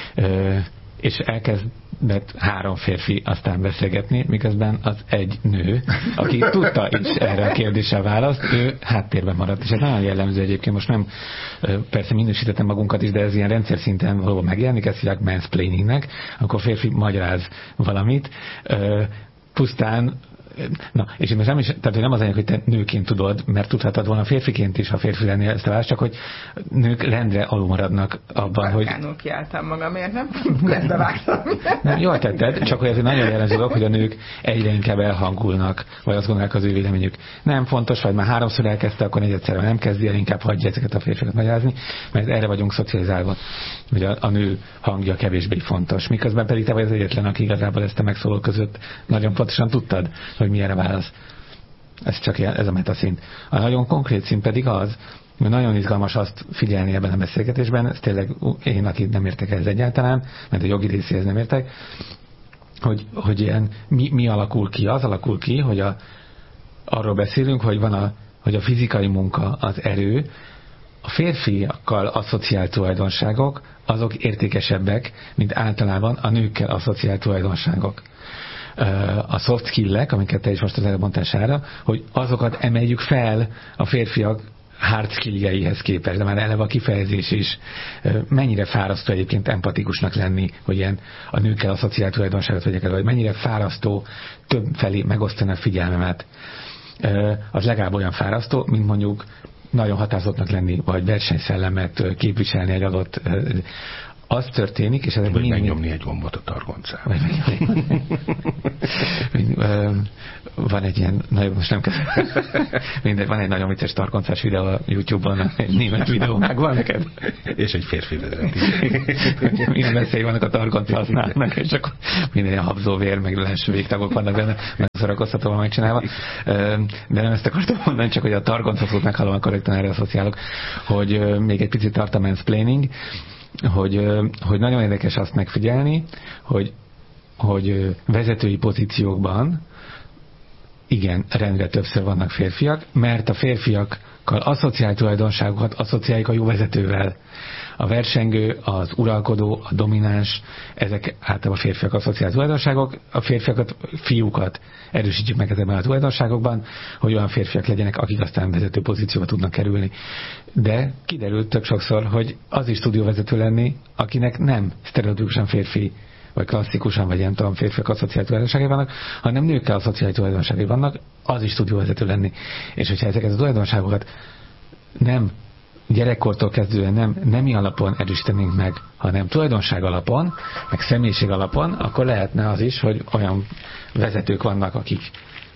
és elkezdett 3 férfi aztán beszélgetni, miközben az egy nő, aki tudta is erre a kérdésre választ, ő háttérben maradt. És ez nagyon jellemző egyébként, most nem persze minősítettem magunkat is, de ez ilyen rendszer szinten valahol megjelenik, ezt hívják mansplainingnek, akkor férfi magyaráz valamit, pusztán. Na, és most nem is, tehát hogy nem az anyag, hogy te nőként tudod, mert tudhatod volna férfiként is, ha férfi lennél ezt a választ, csak hogy nők rendre alul maradnak abban, hogy... Bárkánul kiálltam magamért, nem? Közbevágtam. Nem, jól tetted, csak hogy ez egy nagyon jellemző dolog, hogy a nők egyre inkább elhangulnak, vagy azt gondolják az ő véleményük. Nem fontos, vagy már 3-szor elkezdte, akkor 4-szer nem kezdi el, inkább hagyja ezeket a férfiakat magyarázni, mert erre vagyunk szocializálva, hogy a nő hangja kevésbé fontos. Miközben pedig te vagy az egyetlen, aki igazából ezt a megszóló között nagyon pontosan tudtad, hogy milyen a válasz. Ez csak ez a metaszint. A nagyon konkrét szint pedig az, hogy nagyon izgalmas azt figyelni ebben a beszélgetésben, ez tényleg én, aki nem értek ez egyáltalán, mert a jogi részéhez nem értek, hogy ilyen mi alakul ki? Az alakul ki, hogy arról beszélünk, hogy hogy a fizikai munka, az erő, a férfiakkal asszociált tulajdonságok, azok értékesebbek, mint általában a nőkkel asszociált tulajdonságok. A soft skill-ek, amiket te is most az előbb mondtál, Sára, hogy azokat emeljük fel a férfiak hard skill-jeihez képest, de már eleve a kifejezés is mennyire fárasztó egyébként empatikusnak lenni, hogy ilyen a nőkkel asszociált tulajdonságot vegyek el, vagy mennyire fárasztó több felé megosztani a figyelmemet. Az legalább olyan fárasztó, mint mondjuk nagyon határozottnak lenni, vagy versenyszellemet képviselni egy adott... Az történik, és ezek vagy megnyomni egy gombot a targoncába. Van egy ilyen, nagyon most nem kezdem. Van egy nagyon vicces targoncás videó a YouTube-on, egy német videó megvan neked. És egy férfi vezeti. Milyen veszély vannak a targonc használnak, és akkor minden ilyen habzóvér, meg lehető végtagok vannak benne, meg szórakoztatóval megcsinálva. De nem ezt akartam mondani, csak hogy a targoncot meghallom, korrektan erre asszociálok, hogy még egy picit tart a mansplaining, hogy nagyon érdekes azt megfigyelni, hogy vezetői pozíciókban igen, rendre többször vannak férfiak, mert a férfiakkal asszociált tulajdonságokat asszociáljuk a jó vezetővel. A versengő, az uralkodó, a domináns, ezek általában a férfiak asszociált tulajdonságok, a férfiakat, fiúkat erősítjük meg ezekben a tulajdonságokban, hogy olyan férfiak legyenek, akik aztán vezető pozícióba tudnak kerülni. De kiderült tök sokszor, hogy az is tud jó vezető lenni, akinek nem sztereotipikusan férfi, vagy klasszikusan, vagy nem tudom, férfiak asszociált tulajdonságai vannak, hanem nőkkel asszociált tulajdonságai vannak, az is tud jó vezető lenni. És hogyha ezeket a tulajdonságokat nem gyerekkortól kezdően nemi alapon erősítenénk meg, hanem tulajdonság alapon, meg személyiség alapon, akkor lehetne az is, hogy olyan vezetők vannak, akik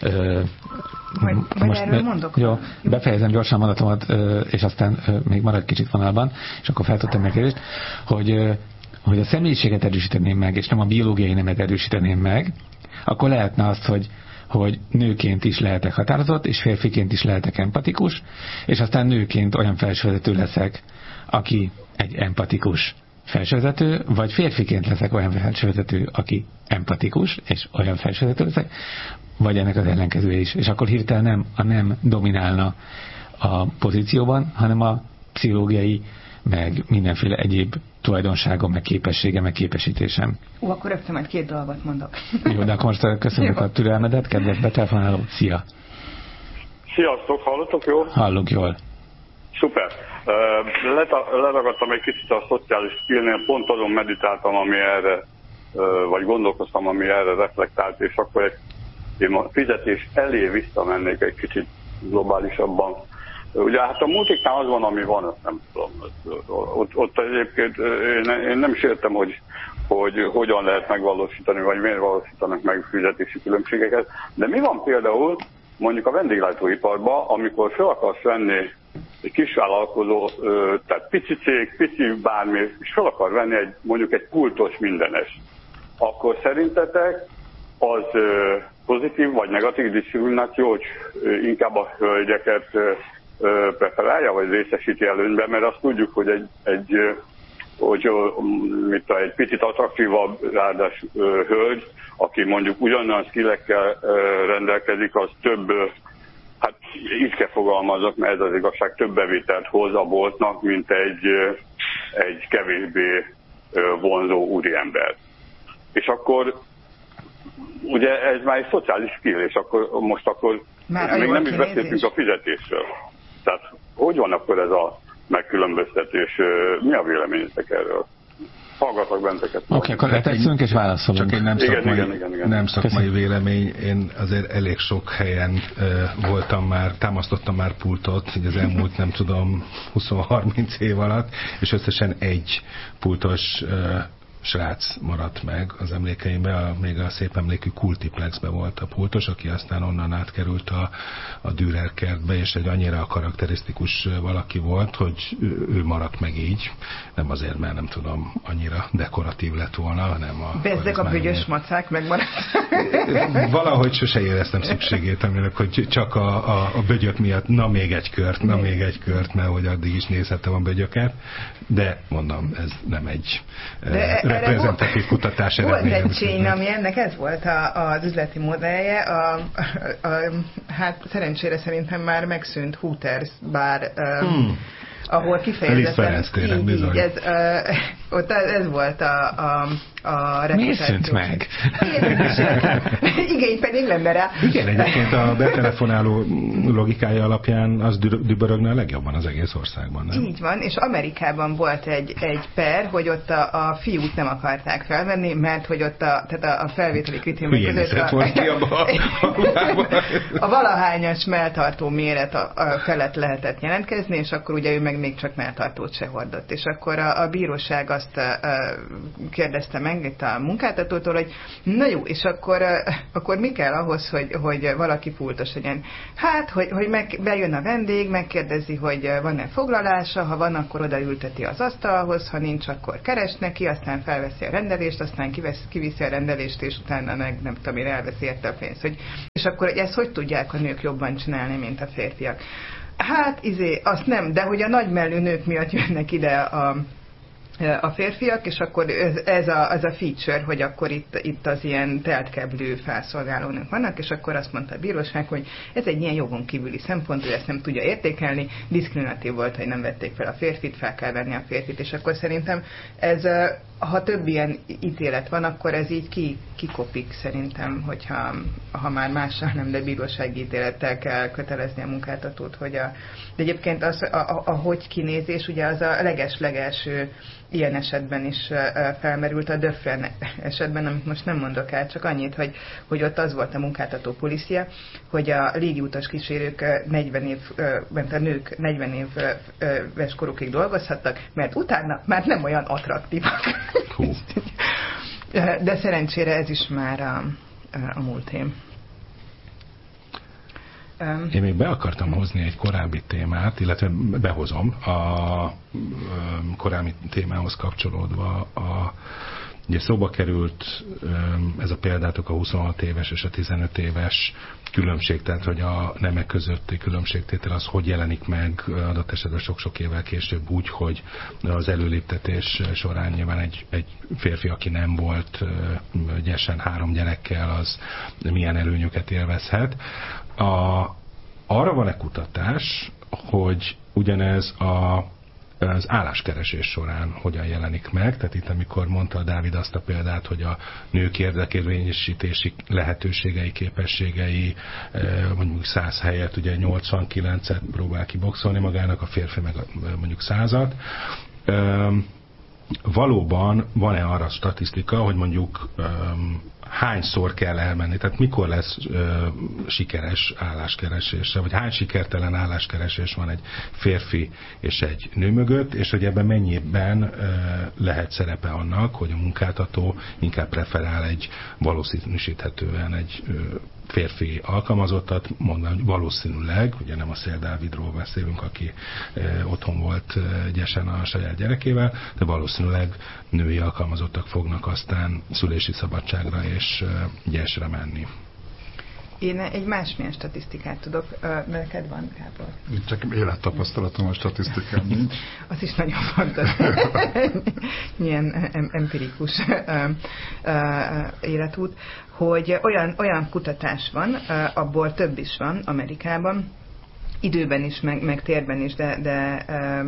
most erről mondok. Jó, befejezem gyorsan mondatomat, és aztán még marad kicsit vonalban, és akkor feltettem meg kérdést, hogy a személyiséget erősíteném meg, és nem a biológiai nemet erősíteném meg, akkor lehetne azt, hogy nőként is lehetek határozott, és férfiként is lehetek empatikus, és aztán nőként olyan felsővezető leszek, aki egy empatikus felsővezető, vagy férfiként leszek olyan felsővezető, aki empatikus, és olyan felsővezető leszek, vagy ennek az ellenkezője is. És akkor hirtelen nem dominálna a pozícióban, hanem a pszichológiai, meg mindenféle egyéb tulajdonságom, meg képességem, meg képesítésem. Akkor rögtön majd 2 dolgot mondok. Jó, de akkor most köszönjük a türelmedet, kedves betelefonáló. Szia! Sziasztok, hallotok jól? Hallunk jól. Szuper. Leragadtam egy kicsit a szociális skillnél, pont azon meditáltam, ami erre, vagy gondolkoztam, ami erre reflektált, és akkor én a fizetés elé visszamennék egy kicsit globálisabban. Ugye hát a multiknál az van, ami van, azt nem tudom. Ott egyébként én nem is értem, hogy hogyan lehet megvalósítani, vagy miért valósítanak meg fizetési különbségeket. De mi van például mondjuk a vendéglátóiparban, amikor fel akarsz venni egy kisvállalkozó, tehát pici cég, pici bármi, és fel akar venni mondjuk egy pultos mindenes, akkor szerintetek az pozitív vagy negatív diszkrimináció, hogy inkább a hölgyeket preferálja, vagy részesíti előnyben, mert azt tudjuk, hogy egy picit attraktívabb ráadás hölgy, aki mondjuk ugyanolyan skillekkel rendelkezik, az több, hát így kell fogalmazok, mert ez az igazság, több bevételt hoz a boltnak, mint egy kevésbé vonzó úriember. És akkor ugye ez már egy szociális skill, és akkor még nem is beszéltünk a fizetésről. Tehát hogy van akkor ez a megkülönböztetés? Mi a véleményetek erről? Hallgatlak benneteket. Oké, akkor leteszünk és válaszolunk. Csak egy nem szakmai vélemény. Én azért elég sok helyen támasztottam már pultot, így az elmúlt, nem tudom, 20-30 év alatt, és összesen egy pultos srác maradt meg az emlékeimben, még a szép emlékű Kultiplexbe volt a pultos, aki aztán onnan átkerült a Dürer kertbe, és egy annyira karakterisztikus valaki volt, hogy ő maradt meg így. Nem azért, mert nem tudom, annyira dekoratív lett volna, hanem bezzeg a bügyös macák megmaradt. Valahogy sose éreztem szükségét, aminek, hogy csak a bögyök miatt, még egy kört, mert hogy addig is nézhettem a bögyöket, de mondom, ez nem egy reprezentatív kutatás eredménye. Volt egy csény, ami ennek ez volt az üzleti modellje. Hát szerencsére szerintem már megszűnt Hooters bár ahol kifejezetten így, ez volt a reputáció. Mi szűnt meg? Igény pedig lenne rá. Igen, egyébként a betelefonáló logikája alapján az dübörögne a legjobban az egész országban, nem? Így van, és Amerikában volt egy per, hogy ott a fiút nem akarták felvenni, mert hogy ott a felvételi kritériumok között a valahányas melltartó méret felett lehetett jelentkezni, és akkor ugye ő meg még csak melltartót se hordott. És akkor a bíróság azt kérdezte meg itt a munkáltatótól, hogy na jó, és akkor mi kell ahhoz, hogy valaki pultos legyen? Hát, hogy bejön a vendég, megkérdezi, hogy van-e foglalása, ha van, akkor odaülteti az asztalhoz, ha nincs, akkor keres neki, aztán felveszi a rendelést, aztán kiviszi a rendelést, és utána nem tudom én, elveszi érte a pénzt. És akkor ezt hogy tudják a nők jobban csinálni, mint a férfiak? Hát, azt nem, de hogy a nagymellű nők miatt jönnek ide a férfiak, és akkor ez a feature, hogy akkor itt az ilyen teltkeblő felszolgálónők vannak, és akkor azt mondta a bíróság, hogy ez egy ilyen jogon kívüli szempont, ő ezt nem tudja értékelni, diszkriminatív volt, hogy nem vették fel a férfit, fel kell venni a férfit, és akkor szerintem ez, ha több ilyen ítélet van, akkor ez így kikopik szerintem, hogyha már mással nem, de bírósági ítélettel kell kötelezni a munkáltatót, hogy de egyébként a hogy kinézés, ugye az a leges-legelső ilyen esetben is felmerült a Döfren esetben, amit most nem mondok el, csak annyit, hogy ott az volt a munkáltató policia, hogy a légiutas kísérők a nők 40 éves korukig dolgozhattak, mert utána már nem olyan attraktívak. De szerencsére ez is már a múltém. Én még be akartam hozni egy korábbi témát, illetve behozom a korábbi témához kapcsolódva ugye szóba került ez a példátok a 26 éves és a 15 éves különbség, tehát hogy a nemek közötti különbségtétel az hogy jelenik meg adott esetben sok-sok évvel később úgy, hogy az előléptetés során nyilván egy férfi, aki nem volt ügyesen 3 gyerekkel, az milyen előnyöket élvezhet. Arra van-e kutatás, hogy ugyanez az álláskeresés során hogyan jelenik meg? Tehát itt, amikor mondta a Dávid azt a példát, hogy a nők érdekérvényesítési lehetőségei, képességei mondjuk 100 helyett ugye 89-et próbál kiboxolni magának, a férfi meg mondjuk 100-at. Valóban van-e arra statisztika, hogy mondjuk hányszor kell elmenni, tehát mikor lesz sikeres álláskeresésre, vagy hány sikertelen álláskeresés van egy férfi és egy nő mögött, és hogy ebben mennyiben lehet szerepe annak, hogy a munkáltató inkább preferál egy valószínűsíthetően egy férfi alkalmazottat, mondom, hogy valószínűleg, ugye nem a Szél Dávidról beszélünk, aki otthon volt gyesen a saját gyerekével, de valószínűleg női alkalmazottak fognak aztán szülési szabadságra és gyesre menni. Én egy másmilyen statisztikát tudok, neked van, Gábor? Csak élettapasztalatom a statisztikában. Az is nagyon fontos. Milyen empirikus életút, hogy olyan kutatás van, abból több is van Amerikában, időben is, meg térben is, de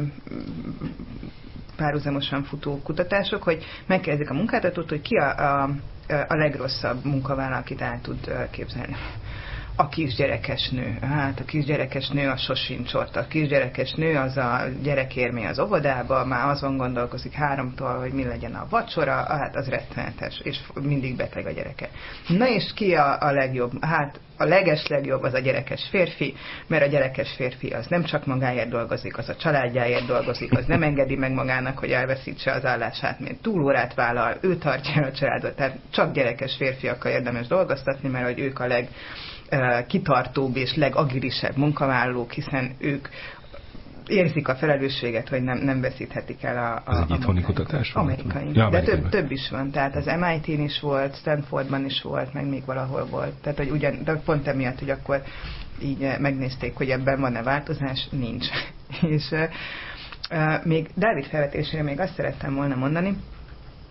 párhuzamosan futó kutatások, hogy megkérdezik a munkáltatót, hogy ki a legrosszabb munkavállaló, akit el tud képzelni. A kisgyerekes nő. Hát a kisgyerekes nő az sosincs ott. A kisgyerekes nő az a gyerekért megy az óvodába, már azon gondolkozik 3-tól, hogy mi legyen a vacsora, hát az rettenetes, és mindig beteg a gyereke. Na és ki a legjobb? Hát a legeslegjobb az a gyerekes férfi, mert a gyerekes férfi az nem csak magáért dolgozik, az a családjáért dolgozik, az nem engedi meg magának, hogy elveszítse az állását, mert túlórát vállal, ő tartja a családot, tehát csak gyerekes férfiakkal érdemes dolgoztatni, mert hogy ők a legkitartóbb és legagilisebb munkavállalók, munkavállalók, hiszen ők érzik a felelősséget, hogy nem veszíthetik el Ez egy itthoni kutatás? Amerikai. Ja, de több is van. Tehát az MIT-n is volt, Stanfordban is volt, meg még valahol volt. Tehát, hogy de pont emiatt, hogy akkor így megnézték, hogy ebben van-e változás, nincs. És még Dávid felvetésére még azt szerettem volna mondani,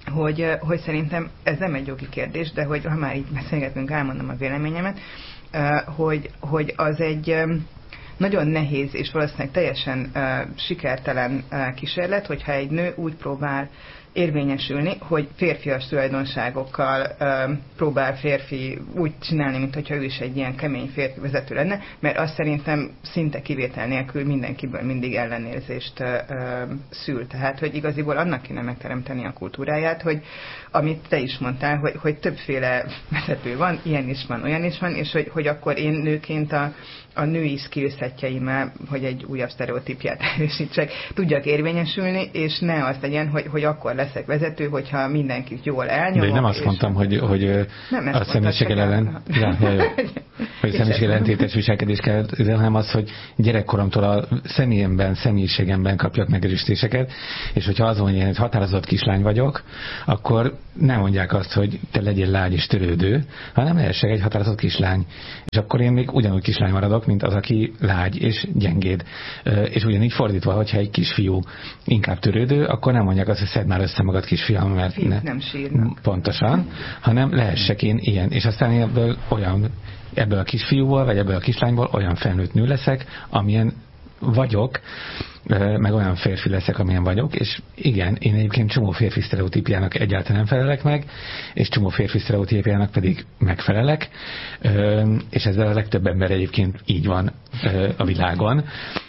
hogy szerintem ez nem egy jogi kérdés, de hogy ha már így beszélgetünk, elmondom a véleményemet, hogy az egy nagyon nehéz és valószínűleg teljesen sikertelen kísérlet, hogyha egy nő úgy próbál érvényesülni, hogy férfias tulajdonságokkal próbál férfi úgy csinálni, mintha ő is egy ilyen kemény férfi vezető lenne, mert azt szerintem szinte kivétel nélkül mindenkiből mindig ellenérzést szül. Tehát, hogy igaziból annak kéne megteremteni a kultúráját, hogy amit te is mondtál, hogy többféle vezető van, ilyen is van, olyan is van, és hogy akkor én nőként a női skillsetjeimmel, hogy egy újabb sztereotípiát erősítsek, tudjak érvényesülni, és ne az legyen, hogy akkor leszek vezető, hogyha mindenkit jól elnyomok. De én nem azt mondtam, hogy a személyiséggel ellen, hogy személyiség ellentétes viselkedés kell, hanem az, hogy gyerekkoromtól a személyiségemben kapjak megerősítéseket, és hogyha azon, hogy én egy határozott kislány vagyok, akkor nem mondják azt, hogy te legyél lágy és törődő, hanem lehessek egy határozott kislány. És akkor én még ugyanúgy kislány maradok, mint az, aki lágy és gyengéd. És ugyanígy fordítva, hogyha egy kisfiú inkább törődő, akkor nem mondják azt, hogy szedd már össze magad, kisfiam, mert nem sírnak. Pontosan, hanem lehessek én ilyen. És aztán ebből a kisfiúból, vagy ebből a kislányból olyan felnőtt nő leszek, amilyen vagyok, meg olyan férfi leszek, amilyen vagyok, és igen, én egyébként csomó férfi sztereotípiának egyáltalán nem felelek meg, és csomó férfi sztereotípiának pedig megfelelek, és ezzel a legtöbb ember egyébként így van a világon.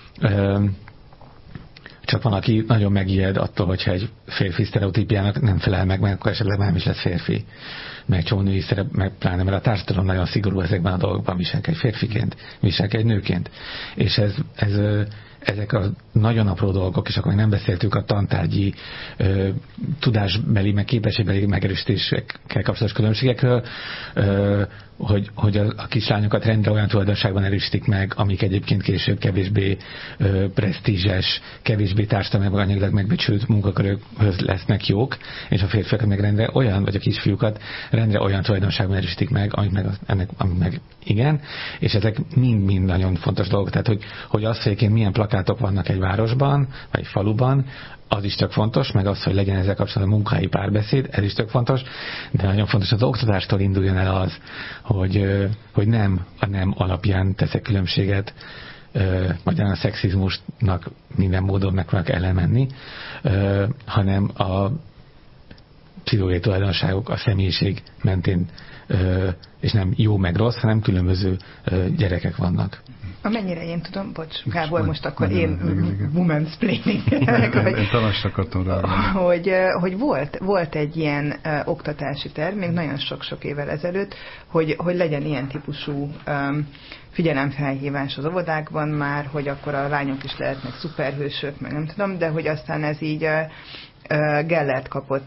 Csak van, aki nagyon megijed attól, hogyha egy férfi sztereotípiának nem felel meg, akkor esetleg nem is lesz férfi. Meg csomó női szerep, meg pláne, mert a társadalom nagyon szigorú ezekben a dolgokban, viselkedj férfiként, viselkedj nőként. És ezek a nagyon apró dolgok, és akkor még nem beszéltük a tantárgyi tudásbeli, meg képességbeli megerősítésekkel kapcsolatos különbségekről, hogy a kislányokat rendre olyan tulajdonságban erősítik meg, amik egyébként később kevésbé presztízses, kevésbé társadalmilag anyagilag megbecsült munkakörökhöz lesznek jók, és a férfiakat meg rendre olyan, vagy a kisfiúkat rendre olyan tulajdonságban erősítik meg, amik meg igen, és ezek mind nagyon fontos dolgok. Tehát, hogy az, hogy egyébként milyen plakátok vannak egy városban, vagy egy faluban, az is tök fontos, meg az, hogy legyen ezzel kapcsolatban munkahelyi párbeszéd, ez is tök fontos, de nagyon fontos az oktatástól induljon el az, hogy nem a nem alapján teszek különbséget, magyarán a szexizmusnak minden módon meg fognak ellenmenni, hanem a pszichológiai tulajdonságok a személyiség mentén, és nem jó meg rossz, hanem különböző gyerekek vannak. Amennyire én tudom, bocs, Gábor, most akkor én womansplaining. Én tanást akartam rá. Hogy volt egy ilyen oktatási terv, még nagyon sok-sok évvel ezelőtt, hogy legyen ilyen típusú figyelemfelhívás az óvodákban már, hogy akkor a lányok is lehetnek szuperhősök, meg nem tudom, de hogy aztán ez így Gellert kapott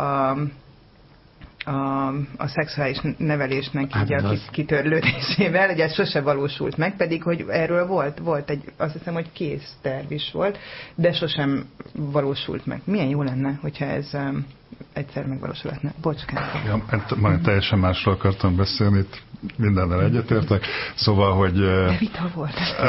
a szexuális nevelésnek így a kitörlődésével, ugye ez sose valósult meg, pedig hogy erről volt egy, azt hiszem, hogy kész terv is volt, de sosem valósult meg. Milyen jó lenne, hogyha ez egyszer megvalósulhatna. Bocskán. Ja, majd teljesen másról akartam beszélni, itt mindennel egyetértek. Szóval, hogy... De vita volt.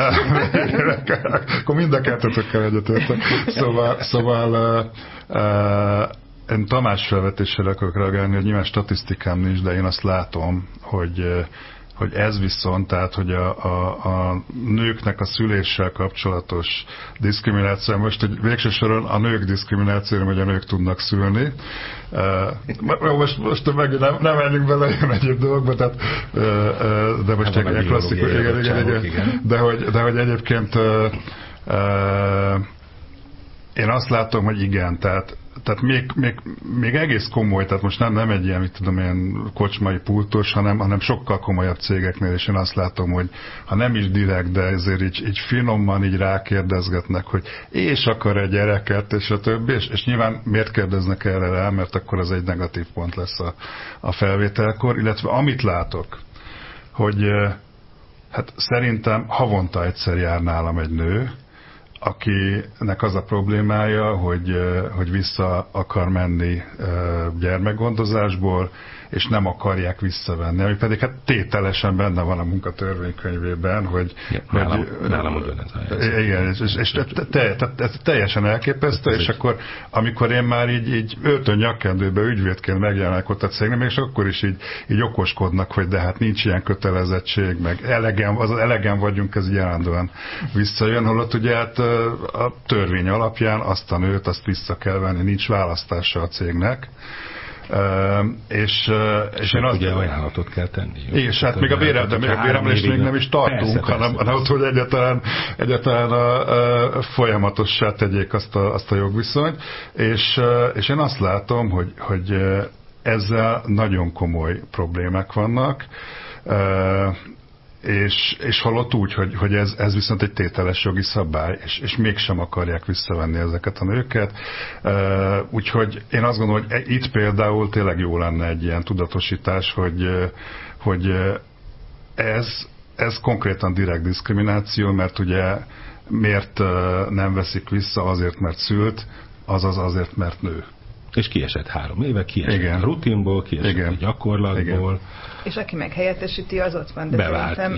Akkor mind a kettőtökkel egyetértek. Szóval én Tamás felvetésére akarok reagálni, hogy nyilván statisztikám nincs, de én azt látom, hogy ez viszont, tehát, hogy a nőknek a szüléssel kapcsolatos diszkrimináció, most egy végső soron a nők diszkriminációra, hogy a nők tudnak szülni. Most megint nem menjünk bele ilyen egyéb dolgokba, tehát, de most egy klasszikus, igen. De hogy egyébként én azt látom, hogy igen, tehát még egész komoly, tehát most nem egy ilyen, mit tudom, ilyen kocsmai pultos, hanem sokkal komolyabb cégeknél, és én azt látom, hogy ha nem is direkt, de ezért így finoman így rákérdezgetnek, hogy és akar egy gyereket, és a többi, és nyilván miért kérdeznek erre rá, mert akkor az egy negatív pont lesz a felvételkor, illetve amit látok, hogy hát szerintem havonta egyszer jár nálam egy nő, akinek az a problémája, hogy vissza akar menni gyermekgondozásból, és nem akarják visszavenni, ami pedig hát tételesen benne van a munkatörvénykönyvében, hogy... Nálam ugyanez a helyzet. Igen, és ez teljesen elképesztő, és akkor, amikor én már így öltön nyakkendőbe ügyvédként megjelenek ott a cégnél, és akkor is így okoskodnak, hogy de hát nincs ilyen kötelezettség, meg elegen vagyunk, ez így állandóan visszajön, holott ugye hát a törvény alapján azt a nőt, azt vissza kell venni, nincs választása a cégnek. És én azt ugye ajánlatot kell tenni. És hát még a béremelést még nem is tartunk, hanem ott, hogy egyáltalán folyamatossá tegyék azt a jogviszonyt. És én azt látom, hogy ezzel nagyon komoly problémák vannak, és halott úgy, hogy ez viszont egy tételes jogi szabály, és mégsem akarják visszavenni ezeket a nőket. Úgyhogy én azt gondolom, hogy itt például tényleg jó lenne egy ilyen tudatosítás, hogy ez konkrétan direkt diszkrimináció, mert ugye miért nem veszik vissza azért, mert szült, azaz azért, mert nő. És kiesett 3 éve, kiesett a rutinból, kiesett a gyakorlatból. És aki meg helyettesíti, az ott van. De bevált,